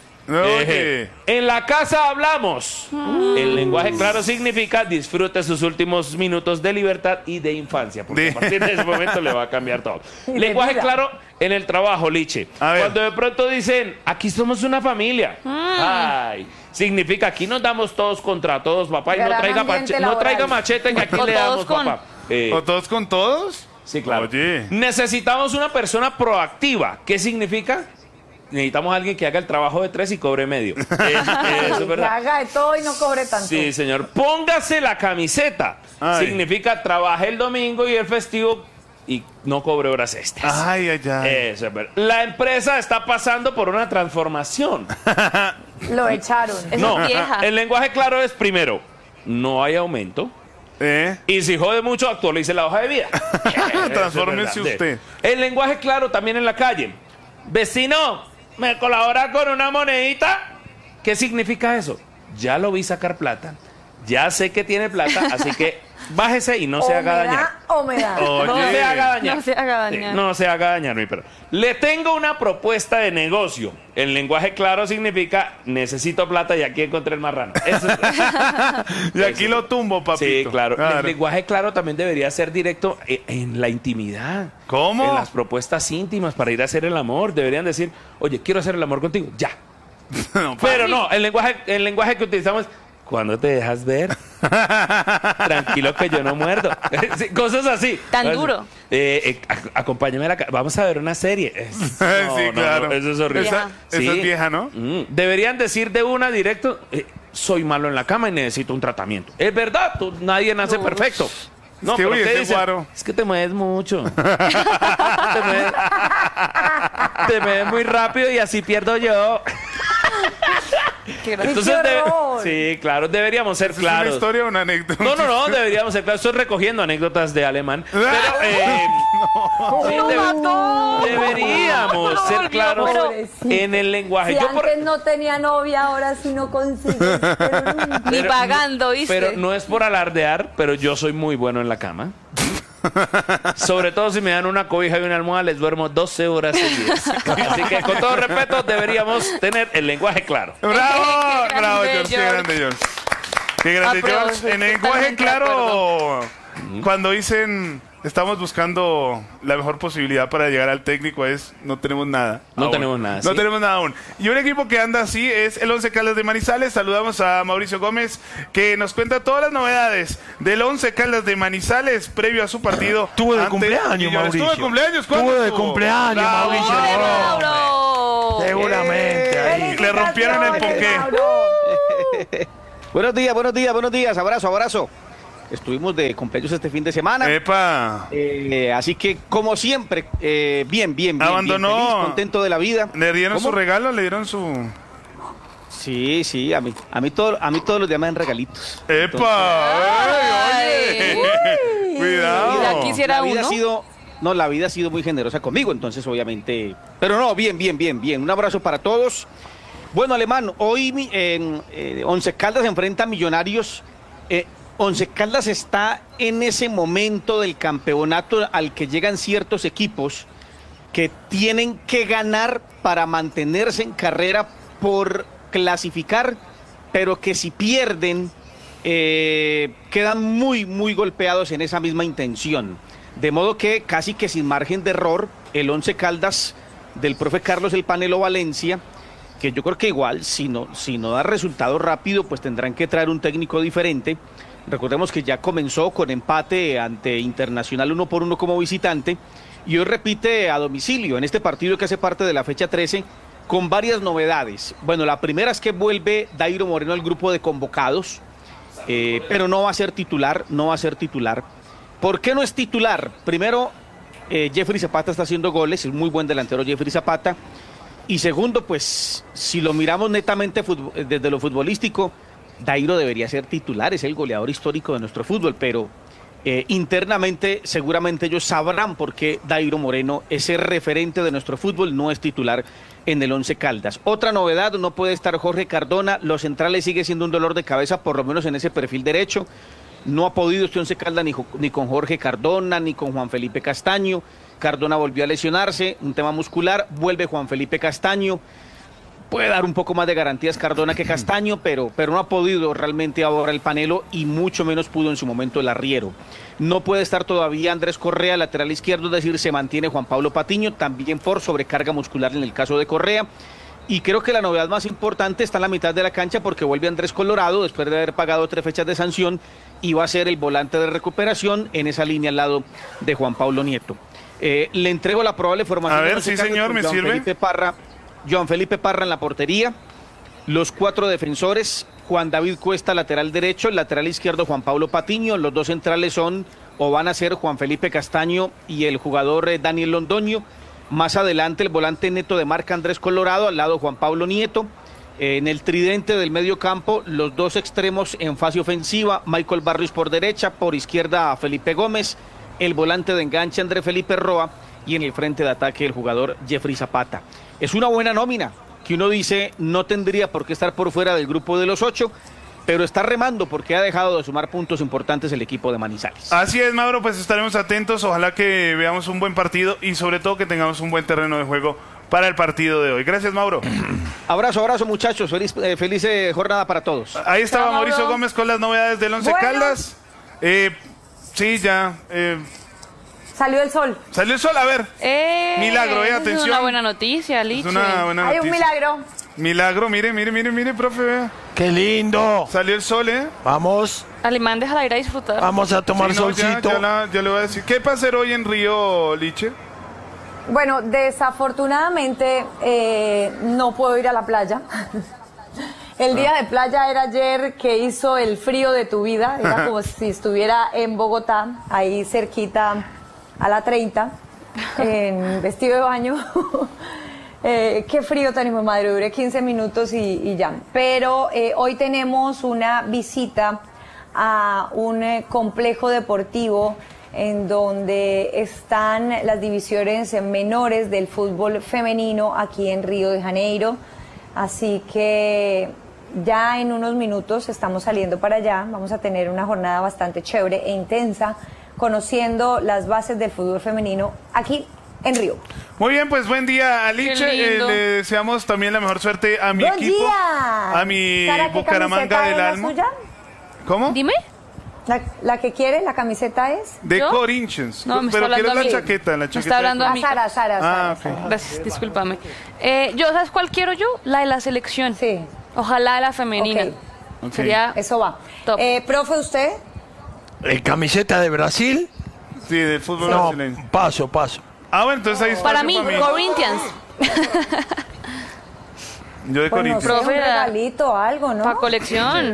B: En la casa hablamos. El lenguaje claro significa disfrute sus últimos minutos de libertad y de infancia, porque a partir de ese momento le va a cambiar todo. Lenguaje claro en el trabajo, Liche. Cuando de pronto dicen, aquí somos una familia. Ay, significa aquí nos damos todos contra todos, papá, y no traiga machete que aquí le damos, papá.
A: ¿O todos con todos?
B: Sí, claro.
A: Oye.
B: Necesitamos una persona proactiva. ¿Qué significa? Necesitamos a alguien que haga el trabajo de 3 y cobre medio. Eso es verdad.
I: Que haga de todo y no cobre tanto.
B: Sí, señor. Póngase la camiseta.
A: Ay.
B: Significa trabaje el domingo y el festivo y no cobre horas extras.
A: Ay.
B: Eso es verdad. La empresa está pasando por una transformación.
I: Lo echaron.
B: No, el lenguaje claro es primero, no hay aumento. Y si jode mucho, actualice la hoja de vida.
A: Transfórmese usted.
B: El lenguaje claro también en la calle. Vecino, ¿me colabora con una monedita? ¿Qué significa eso? Ya lo vi sacar plata. Ya sé que tiene plata, así que bájese y no se haga dañar.
I: O me da.
B: No se haga dañar.
C: No se haga dañar.
B: No se haga dañar, mi perro. Le tengo una propuesta de negocio. El lenguaje claro significa necesito plata y aquí encontré el marrano. Eso es.
A: Y aquí lo tumbo, papito.
B: Sí, claro. El lenguaje claro también debería ser directo en la intimidad.
A: ¿Cómo?
B: En las propuestas íntimas para ir a hacer el amor. Deberían decir, oye, quiero hacer el amor contigo. Ya. Pero no, el lenguaje que utilizamos es, ¿cuándo te dejas ver? Tranquilo que yo no muerdo. Sí, cosas así.
C: Tan duro.
B: Acompáñame a la casa. Vamos a ver una serie.
A: Sí, claro.
B: Eso es horrible.
A: Esa es vieja, ¿no?
B: Deberían decir de una directo, soy malo en la cama y necesito un tratamiento. Es verdad, nadie nace perfecto. No,
A: que,
B: pero
A: oye,
B: ¿qué dicen?
A: Es
B: que te mueves mucho. te mueves muy rápido y así pierdo yo. Entonces, sí, claro, deberíamos ser claros.
A: ¿Es una historia o una anécdota?
B: No, deberíamos ser claros. Estoy recogiendo anécdotas de alemán. Pero, deberíamos ser claros en el lenguaje.
I: Si antes no tenía novia, ahora sí no consigues.
C: Ni pagando, ¿viste?
B: Pero no es por alardear, pero yo soy muy bueno en la cama. Sobre todo si me dan una cobija y una almohada, les duermo 12 horas seguidas. Así que con todo respeto deberíamos tener el lenguaje claro.
A: ¡Bravo! ¡Bravo, George! ¡Qué grande, George! ¡Qué grande, George! En el lenguaje claro, cuando dicen estamos buscando la mejor posibilidad para llegar al técnico. No tenemos nada.
B: No tenemos nada.
A: No tenemos nada aún. Y un equipo que anda así es el Once Caldas de Manizales. Saludamos a Mauricio Gómez, que nos cuenta todas las novedades del Once Caldas de Manizales previo a su partido.
E: Tuvo de cumpleaños, Mauricio.
A: Estuvo de cumpleaños.
E: Tuvo de cumpleaños, Mauricio.
C: Mauro!
E: Seguramente. Ahí.
A: Le rompieron el ponqué.
J: Buenos días. Abrazo. Estuvimos de cumpleaños este fin de semana.
A: ¡Epa!
J: Así que, como siempre, bien.
A: Abandonó.
J: Bien, feliz, contento de la vida.
A: ¿Le dieron su regalo? ¿Le dieron su...?
J: Sí, a mí todos los días me dan regalitos.
A: ¡Epa! ¡Oye! Cuidado.
C: Ya quisiera
J: la vida ha sido muy generosa conmigo, entonces obviamente... Pero no, bien. Un abrazo para todos. Bueno, Alemán, hoy Once Caldas se enfrenta a Millonarios. Once Caldas está en ese momento del campeonato al que llegan ciertos equipos que tienen que ganar para mantenerse en carrera por clasificar, pero que si pierden quedan muy golpeados en esa misma intención. De modo que casi que sin margen de error, el Once Caldas del profe Carlos El Panelo Valencia, que yo creo que igual si no da resultado rápido, pues tendrán que traer un técnico diferente. Recordemos que ya comenzó con empate ante Internacional 1-1 como visitante y hoy repite a domicilio en este partido que hace parte de la fecha 13 con varias novedades. Bueno, la primera es que vuelve Dairo Moreno al grupo de convocados, pero no va a ser titular. ¿Por qué no es titular? Primero, Jeffrey Zapata está haciendo goles, es muy buen delantero Jeffrey Zapata. Y segundo, pues si lo miramos netamente desde lo futbolístico, Dairo debería ser titular, es el goleador histórico de nuestro fútbol, pero internamente seguramente ellos sabrán por qué Dairo Moreno, ese referente de nuestro fútbol, no es titular en el Once Caldas. Otra novedad, no puede estar Jorge Cardona, los centrales sigue siendo un dolor de cabeza, por lo menos en ese perfil derecho. No ha podido este Once Caldas ni con Jorge Cardona, ni con Juan Felipe Castaño. Cardona volvió a lesionarse, un tema muscular, vuelve Juan Felipe Castaño. Puede dar un poco más de garantías Cardona que Castaño, pero no ha podido realmente ahora el Panelo y mucho menos pudo en su momento el Arriero. No puede estar todavía Andrés Correa, lateral izquierdo, es decir, se mantiene Juan Pablo Patiño, también por sobrecarga muscular en el caso de Correa. Y creo que la novedad más importante está en la mitad de la cancha porque vuelve Andrés Colorado después de haber pagado 3 fechas de sanción y va a ser el volante de recuperación en esa línea al lado de Juan Pablo Nieto. Le entrego la probable formación.
A: A ver, sí señor, me sirve.
J: Joan Felipe Parra en la portería, los 4 defensores, Juan David Cuesta, lateral derecho, el lateral izquierdo Juan Pablo Patiño, los 2 centrales son o van a ser Juan Felipe Castaño y el jugador Daniel Londoño, más adelante el volante neto de marca Andrés Colorado, al lado Juan Pablo Nieto, en el tridente del medio campo, los 2 extremos en fase ofensiva, Michael Barrios por derecha, por izquierda Felipe Gómez, el volante de enganche André Felipe Roa y en el frente de ataque el jugador Jeffrey Zapata. Es una buena nómina, que uno dice no tendría por qué estar por fuera del grupo de los 8, pero está remando porque ha dejado de sumar puntos importantes el equipo de Manizales.
A: Así es, Mauro, pues estaremos atentos, ojalá que veamos un buen partido y sobre todo que tengamos un buen terreno de juego para el partido de hoy. Gracias, Mauro.
J: Abrazo muchachos, feliz jornada para todos.
A: Ahí estaba Mauricio Gómez con las novedades del Once Caldas. Sí, ya...
I: Salió el sol.
A: Salió el sol, a ver. Milagro, atención.
C: Es una buena noticia, Liche.
A: Es una buena noticia.
I: Hay un milagro.
A: Milagro, mire, profe, vea.
E: ¡Qué lindo!
A: Salió el sol,
E: Vamos.
C: Alemán, déjala ir a disfrutar.
E: Vamos a tomar solcito.
A: Ya le voy a decir. ¿Qué va a hacer hoy en Río, Liche?
I: Bueno, desafortunadamente no puedo ir a la playa. El día de playa era ayer, que hizo el frío de tu vida. Era como si estuviera en Bogotá, ahí cerquita a la 30, en vestido de baño. Qué frío tan hijo de madre, duré 15 minutos y ya. Pero hoy tenemos una visita a un complejo deportivo en donde están las divisiones menores del fútbol femenino aquí en Río de Janeiro. Así que ya en unos minutos estamos saliendo para allá. Vamos a tener una jornada bastante chévere e intensa, conociendo las bases del fútbol femenino aquí en Río.
A: Muy bien, pues buen día a Liche. Le deseamos también la mejor suerte a mi equipo.
I: Día.
A: A mi
I: Sara,
A: Bucaramanga del alma.
C: ¿Cómo? Dime.
I: La que quiere, la camiseta es.
A: De
C: ¿Yo?
A: Corinthians.
C: No, me está
A: Pero
C: hablando
A: quiero
C: a
A: la
C: mí.
A: chaqueta,
C: Me está hablando a mí.
I: Sara.
A: ok.
C: Gracias, discúlpame. Yo, ¿sabes cuál quiero yo? La de la selección.
I: Sí.
C: Ojalá la femenina.
I: Ok.
C: Sería
I: Eso va.
C: top.
I: Profe, ¿usted?
E: ¿Camiseta de Brasil?
A: Sí, del fútbol
E: No,
A: brasileño.
E: paso.
A: Ah, bueno, entonces hay espacio
C: Para mí, Corinthians.
A: Yo de
I: Pues no
A: Corinthians.
I: sé, un
C: Profe,
I: regalito, algo, ¿no?
C: Para colección.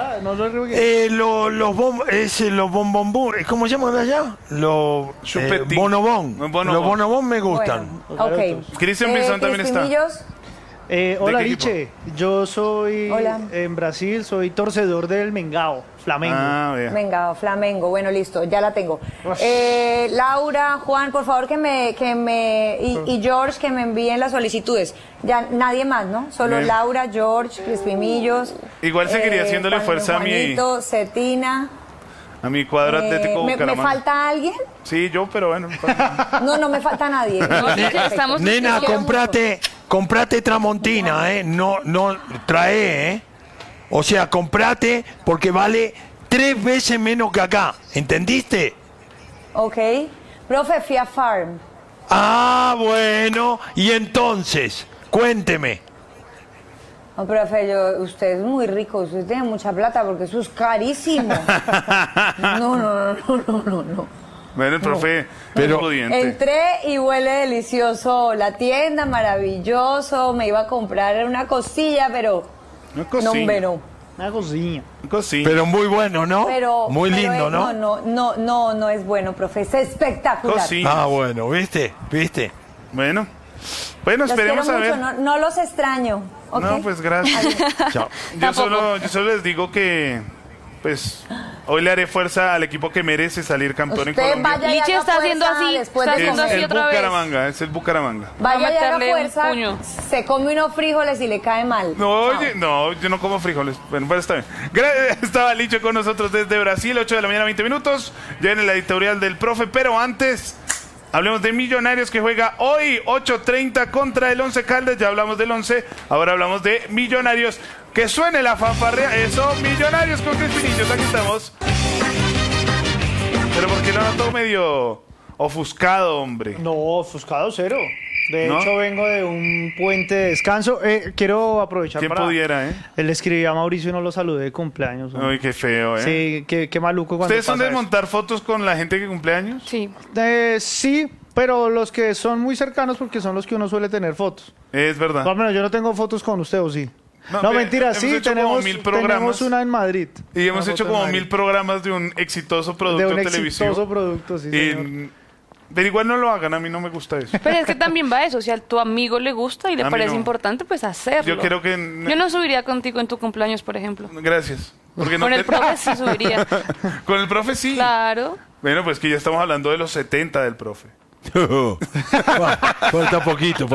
E: Los bonbonbón, ¿cómo se llaman allá? Los
A: Chupetín.
E: bonobón.
A: Bonobón.
E: Los bonobón me gustan.
I: Bueno, ok.
A: Cristian Pinzón también está.
I: Crispinillos.
K: Hola,
A: qué
K: Liche. Yo soy
I: Hola.
K: en Brasil, soy torcedor del Mengao, Flamengo.
A: Ah, vea.
I: Venga, Flamengo. Bueno, listo, ya la tengo. Laura, Juan, por favor y George, que me envíen las solicitudes. Ya nadie más, ¿no? Solo
A: Bien.
I: Laura, George, Crispimillos.
A: Igual seguiría haciéndole fuerza
I: Juanito, Cetina.
A: a mi cuadro atlético
I: ¿Me
A: Bucaramanga.
I: falta alguien?
A: Sí, yo, pero bueno.
I: No me falta nadie.
C: Estamos
E: Nena,
I: quiero
E: comprate Tramontina, no trae, O sea, comprate porque vale 3 veces menos que acá, ¿entendiste?
I: Ok. Profe, Fia Farm.
E: Ah, bueno, y entonces, cuénteme.
I: No, profe, usted es muy rico, usted tiene mucha plata porque eso es carísimo. No.
A: Bueno, el profe,
E: Pero-
A: es pudiente.
I: Entré y huele delicioso la tienda, maravilloso. Me iba a comprar una cosilla, pero
A: Una
I: no,
A: cosilla.
I: hombre, no.
K: Una cocina.
A: Una cosilla.
E: Pero muy bueno, ¿no? Muy
I: pero
E: lindo, ¿no?
I: No es bueno, profe, es espectacular.
A: Cosilla.
E: Ah, bueno, ¿viste?
A: Bueno. Bueno,
I: Los
A: esperemos
I: quiero
A: a ver.
I: mucho, no los extraño. ¿ok?
A: No, pues gracias.
E: Chao.
A: Yo solo les digo que, pues, hoy le haré fuerza al equipo que merece salir campeón en
I: Usted
A: Colombia.
I: vaya y
C: Lichi
I: haga
C: está haciendo
I: fuerza
C: así,
I: después
C: está
I: de
C: haciendo
I: comer.
C: así
A: el
C: otra vez.
A: Bucaramanga, es el Bucaramanga.
I: Vaya y haga
C: meterle un
I: fuerza,
C: puño.
I: se come unos frijoles y le cae mal.
A: No, oye, no, yo no como frijoles. Bueno, pues está bien. Estaba Licho con nosotros desde Brasil, 8 de la mañana, 20 minutos. Ya en la editorial del profe, pero antes, hablemos de Millonarios que juega hoy, 8:30 contra el Once Caldas. Ya hablamos del Once, ahora hablamos de Millonarios. Que suene la fanfarrea. Eso, Millonarios con Crespinillos, aquí estamos. Pero porque lo noto medio ofuscado, hombre.
K: No, ofuscado cero. De
A: ¿No?
K: hecho, vengo de un puente de descanso. Quiero aprovechar
A: ¿Quién
K: para...
A: pudiera,
K: Le escribí a Mauricio y no lo saludé de cumpleaños. hombre.
A: Uy, qué feo,
K: Sí, qué maluco cuando
A: ¿Ustedes son
K: pasa
A: de
K: eso.
A: montar fotos con la gente que cumple años?
C: Sí.
K: Sí, pero los que son muy cercanos porque son los que uno suele tener fotos.
A: Es verdad.
K: Por lo menos yo no tengo fotos con usted, ¿o sí?
A: No,
K: No,
A: ve,
K: mentira,
A: hemos
K: sí,
A: hecho como
K: tenemos
A: 1000 programas.
K: tenemos una en Madrid.
A: Y hemos
K: Una
A: hecho
K: foto en
A: como
K: Madrid.
A: 1000 programas de un exitoso
K: De
A: producto
K: un
A: televisivo.
K: exitoso producto, sí, señor.
A: Y- pero igual no lo hagan, a mí no me gusta eso.
C: Pero es que también va eso, si a tu amigo le gusta y le
A: A mí
C: parece
A: no.
C: importante, pues hacerlo.
A: Yo creo que...
C: Yo no subiría contigo en tu cumpleaños, por ejemplo.
A: Gracias. Porque no
C: Con el
A: te-
C: profe sí subiría.
A: Con el profe sí.
C: Claro.
A: Bueno, pues que ya estamos hablando de los 70 del profe.
E: Falta poquito.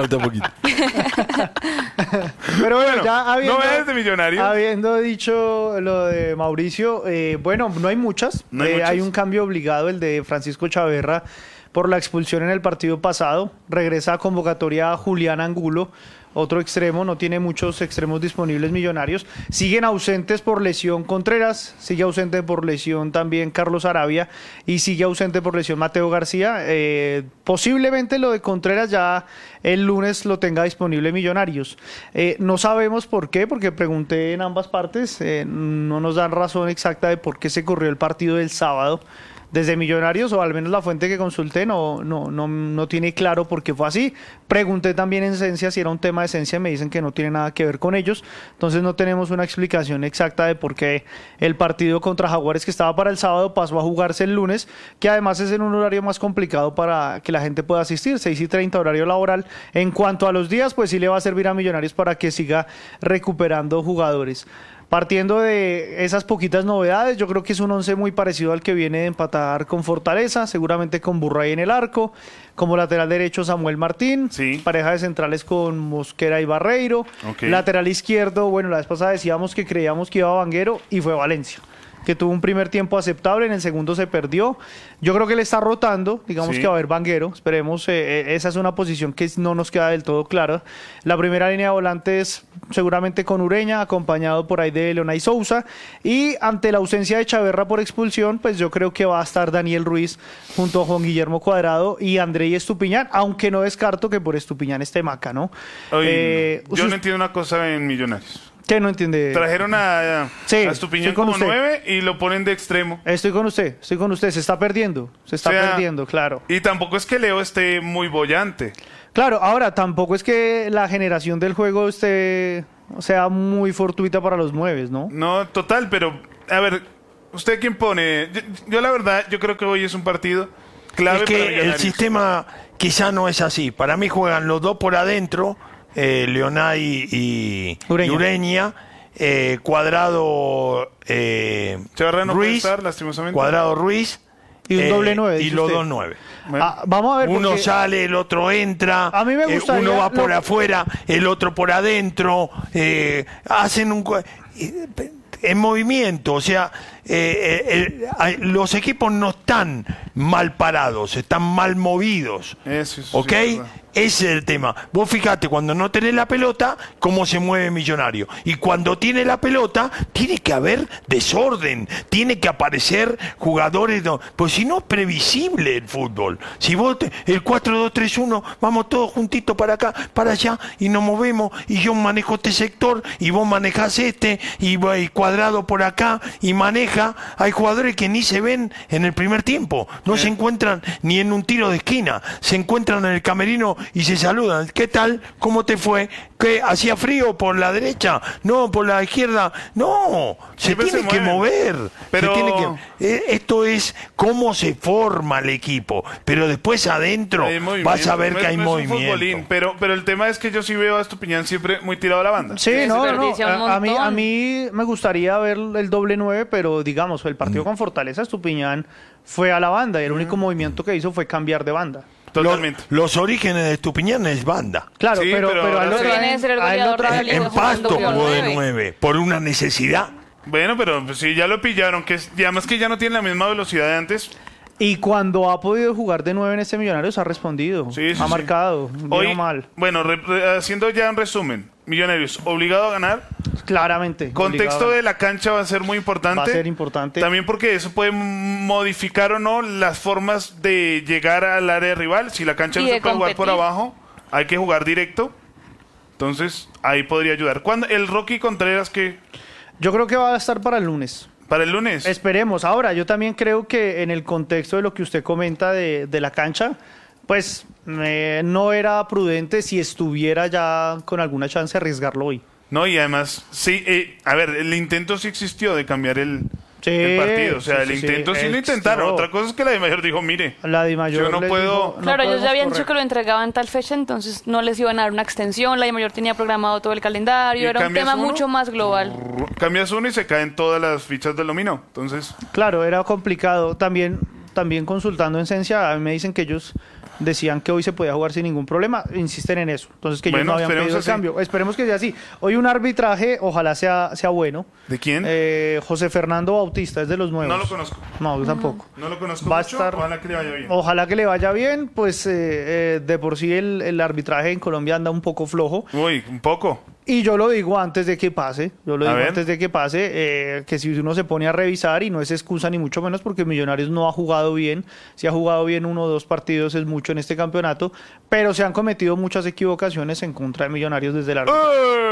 K: Pero bueno,
A: Bueno,
K: ya
A: novedades de Millonarios.
K: habiendo dicho lo de Mauricio, bueno, no hay muchas.
A: No hay muchas.
K: Hay un cambio obligado, el de Francisco Chaverra, por la expulsión en el partido pasado. Regresa a convocatoria a Julián Angulo, otro extremo. No tiene muchos extremos disponibles Millonarios. Siguen ausentes por lesión Contreras, sigue ausente por lesión también Carlos Arabia y sigue ausente por lesión Mateo García. Posiblemente lo de Contreras ya el lunes lo tenga disponible Millonarios. No sabemos por qué, porque pregunté en ambas partes, no nos dan razón exacta de por qué se corrió el partido del sábado desde Millonarios, o al menos la fuente que consulté no tiene claro por qué fue así. Pregunté también en Esencia si era un tema de Esencia, me dicen que no tiene nada que ver con ellos, entonces no tenemos una explicación exacta de por qué el partido contra Jaguares, que estaba para el sábado, pasó a jugarse el lunes, que además es en un horario más complicado para que la gente pueda asistir, 6:30 horario laboral. En cuanto a los días, pues sí le va a servir a Millonarios para que siga recuperando jugadores. Partiendo de esas poquitas novedades, yo creo que es un once muy parecido al que viene de empatar con Fortaleza, seguramente con Burray en el arco, como lateral derecho Samuel Martín, pareja de centrales con Mosquera y Barreiro,
A: Ok.
K: lateral izquierdo, bueno, la vez pasada decíamos que creíamos que iba Vanguero y fue Valencia. que tuvo un primer tiempo aceptable, en el segundo se perdió. Yo creo que le está rotando, digamos
A: Sí.
K: que va a haber Vanguero, esperemos, esa es una posición que no nos queda del todo clara. La primera línea de volantes seguramente con Ureña, acompañado por ahí de Leonay Sousa, y ante la ausencia de Chaverra por expulsión, pues yo creo que va a estar Daniel Ruiz junto a Juan Guillermo Cuadrado y Andrei Estupiñán, aunque no descarto que por Estupiñán esté Maca, ¿no?
A: Oye, yo
K: usted-
A: no entiendo una cosa en Millonarios.
K: ¿Qué no entiende?
A: Trajeron a
K: estoy
A: Estupiñán
K: con
A: como
K: usted.
A: 9 y lo ponen de extremo.
K: Estoy con usted, se está perdiendo,
A: O sea,
K: perdiendo, claro.
A: Y tampoco es que Leo esté muy bollante.
K: Claro, ahora tampoco es que la generación del juego sea muy fortuita para los 9, ¿no?
A: No, total, pero a ver, ¿usted quién pone? Yo la verdad, yo creo que hoy es un partido clave
E: Es
A: para
E: que el
A: Millonarios.
E: sistema quizá no es así. Para mí juegan los dos por adentro, Leonay y Ureña. Cuadrado
A: Chaverra no puede
E: Ruiz,
A: estar, lastimosamente.
E: Cuadrado Ruiz
K: Y un doble 9.
E: y
K: dice
E: los
K: usted.
E: dos 9.
K: Vamos a ver.
E: Uno
K: porque-
E: sale, el otro entra,
K: A mí me gustaría
E: uno va por
K: lo-
E: afuera, el otro por adentro, hacen en movimiento, o sea, los equipos no están mal parados, están mal movidos.
A: Eso es
E: ¿Ok?
A: verdad.
E: Ese es el tema. Vos fijate, cuando no tenés la pelota, cómo se mueve Millonario. Y cuando tiene la pelota, tiene que haber desorden. Tiene que aparecer jugadores. Pues si no es previsible el fútbol. Si vos, el 4-2-3-1, vamos todos juntitos para acá, para allá, y nos movemos, y yo manejo este sector, y vos manejás este, y Cuadrado por acá, y maneja. Hay jugadores que ni se ven en el primer tiempo. No se encuentran ni en un tiro de esquina. Se encuentran en el camerino y se saludan. ¿Qué tal? ¿Cómo te fue? ¿Qué? ¿Hacía frío por la derecha? No, por la izquierda. No, se
A: Siempre
E: tiene
A: se
E: que
A: mueven.
E: mover.
A: Pero-
E: Se tiene que, esto es cómo se forma el equipo. Pero después adentro
A: Hay movimiento.
E: vas a ver
A: No
E: que
A: es-
E: hay
A: no es un
E: movimiento.
A: futbolín, pero el tema es que yo sí veo a Estupiñán siempre muy tirado a la banda.
K: Sí, no.
C: desperdicia un
K: A mí
C: montón.
K: me gustaría ver el doble 9, pero digamos, el partido con Fortaleza, Estupiñán fue a la banda y el único movimiento que hizo fue cambiar de banda.
A: Totalmente.
E: Los orígenes de Estupiñán es banda.
K: Claro,
A: Sí,
K: pero
A: pero
K: a él
A: ahora
K: lo
A: sí.
K: traen-
C: Viene de ser el
K: a él lo
C: goleador de la
K: traen-
C: liga.
E: En
C: jugando
E: Pasto
C: como
E: jugó de
C: nueve.
E: 9 por una necesidad.
A: Bueno, pero pues, sí, ya lo pillaron. Y además que ya no tiene la misma velocidad de antes.
K: Y cuando ha podido jugar de 9 en este Millonarios ha respondido,
A: Sí, sí,
K: ha
A: sí.
K: marcado, bien
A: Hoy,
K: o mal,
A: bueno, haciendo ya un resumen. Millonarios, obligado a ganar.
K: claramente.
A: Contexto
K: obligado.
A: de la cancha va a ser muy importante.
K: Va a ser importante.
A: También porque eso puede modificar o no las formas de llegar al área rival. Si la cancha
C: Y
A: no se
C: de
A: puede jugar por
C: competir.
A: abajo, hay que jugar directo. Entonces, ahí podría ayudar. ¿Cuándo? El Rocky Contreras, que
K: Yo creo que va a estar para el lunes.
A: para el lunes.
K: Esperemos. Ahora, yo también creo que en el contexto de lo que usted comenta de la cancha, pues no era prudente si estuviera ya con alguna chance de arriesgarlo hoy.
A: No, y además, sí, a ver, el intento sí existió de cambiar el
K: Sí,
A: partido. O sea,
K: sí,
A: el
K: sí,
A: intento sí lo
K: existió.
A: intentaron. Otra cosa es que la de Mayor dijo, mire,
K: La Di Mayor
A: yo no
K: les
A: puedo...
K: dijo,
C: Claro, ellos
K: podemos
C: ya habían
K: correr.
C: dicho que lo entregaban tal fecha, entonces no les iban a dar una extensión. La de Mayor tenía programado todo el
A: ¿Y
C: calendario, era un
A: cambias
C: tema
A: uno?
C: mucho más global.
A: Cambias uno y se caen todas las fichas del dominó. Entonces,
K: Claro, era complicado. También consultando en Ciencia, a mí me dicen que ellos decían que hoy se podía jugar sin ningún problema. Insisten en eso. Entonces que ellos
A: Bueno,
K: no habían
A: esperemos
K: pedido el
A: así.
K: cambio. Esperemos que sea así. Hoy un arbitraje, ojalá sea bueno.
A: ¿de quién?
K: José Fernando Bautista, es de los nuevos.
A: No lo conozco.
K: No, yo tampoco.
A: No lo conozco
K: Va a
A: mucho.
K: estar-
A: Ojalá que le vaya bien.
K: Ojalá que le vaya bien, pues de por sí el arbitraje en Colombia anda un poco flojo.
A: Uy, un poco.
K: Y yo lo digo antes de que pase,
A: A ver.
K: que si uno se pone a revisar, y no es excusa ni mucho menos porque Millonarios no ha jugado bien, si ha jugado bien 1 o 2 partidos es mucho en este campeonato, pero se han cometido muchas equivocaciones en contra de Millonarios desde el árbitro.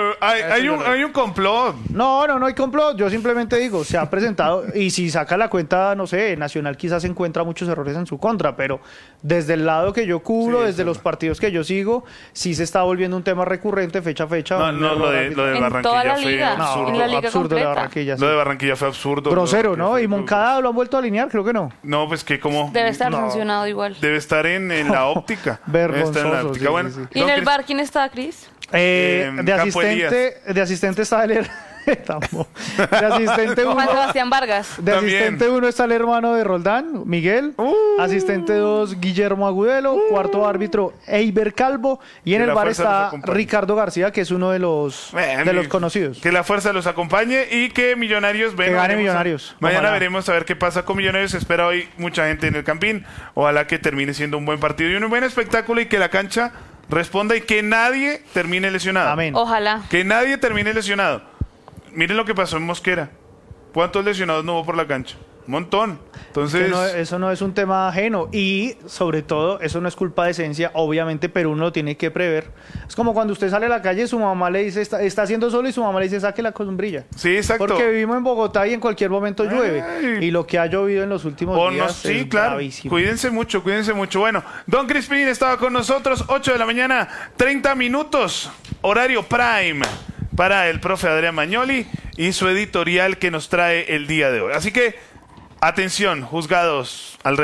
A: Hay un complot.
K: No hay complot, yo simplemente digo, se ha presentado, y si saca la cuenta, no sé, Nacional quizás encuentra muchos errores en su contra, pero desde el lado que yo cubro,
A: Sí,
K: desde los partidos que yo sigo, sí se está volviendo un tema recurrente, fecha a fecha.
A: No,
K: un
A: no,
K: error
A: lo de
K: arbitral.
C: En
A: Barranquilla
C: toda la
A: fue
C: liga,
A: absurdo.
C: en la liga
K: absurdo de
C: completa.
K: Barranquilla, sí.
A: Lo de Barranquilla fue absurdo.
K: Grosero,
A: Lo que
K: ¿no?
A: fue-
K: Y Moncada lo han vuelto a alinear, creo que no.
A: No, pues que como...
C: Debe estar
K: No.
C: sancionado igual.
A: Debe estar en la óptica. Debe estar en la
K: Vergonzoso,
A: óptica.
K: sí,
A: Bueno,
K: sí, sí.
C: ¿Y en
A: don
C: el
A: Cris-
C: bar quién está, Cris?
K: De
A: Campo
K: asistente está Tampoco. De asistente
C: Juan
K: 1.
C: Sebastián Vargas.
K: De
A: También.
K: asistente 1 está el hermano de Roldán, Miguel. Asistente 2, Guillermo Agudelo. Cuarto árbitro, Eiber Calvo. Y en
A: Que
K: el
A: la
K: bar
A: fuerza los
K: está
A: acompañe.
K: Ricardo García, que es uno de los conocidos.
A: Que la fuerza los acompañe y que Millonarios
K: Que gane Millonarios.
A: Mañana
K: Ojalá.
A: veremos a ver qué pasa con Millonarios. Se espera hoy mucha gente en el Campín. Ojalá que termine siendo un buen partido y un buen espectáculo y que la cancha responda y que nadie termine lesionado.
K: Amén.
C: Ojalá.
A: Que nadie termine lesionado. Miren lo que pasó en Mosquera. ¿Cuántos lesionados no hubo por la cancha? Un montón. Entonces,
K: Eso no es un tema ajeno y sobre todo eso no es culpa de Esencia, obviamente, pero uno lo tiene que prever. Es como cuando usted sale a la calle y su mamá le dice está haciendo sol y su mamá le dice saque la sombrilla.
A: sí, exacto.
K: Porque vivimos en Bogotá y en cualquier momento llueve.
A: Ay.
K: Y lo que ha llovido en los últimos
A: O
K: días
A: no, sí,
K: es
A: claro.
K: bravísimo.
A: Cuídense mucho, cuídense mucho. Bueno, Don Crispín estaba con nosotros, 8 de la mañana, 30 minutos, horario prime para el profe Adrián Magnoli y su editorial que nos trae el día de hoy. Así que, atención, juzgados alrededor.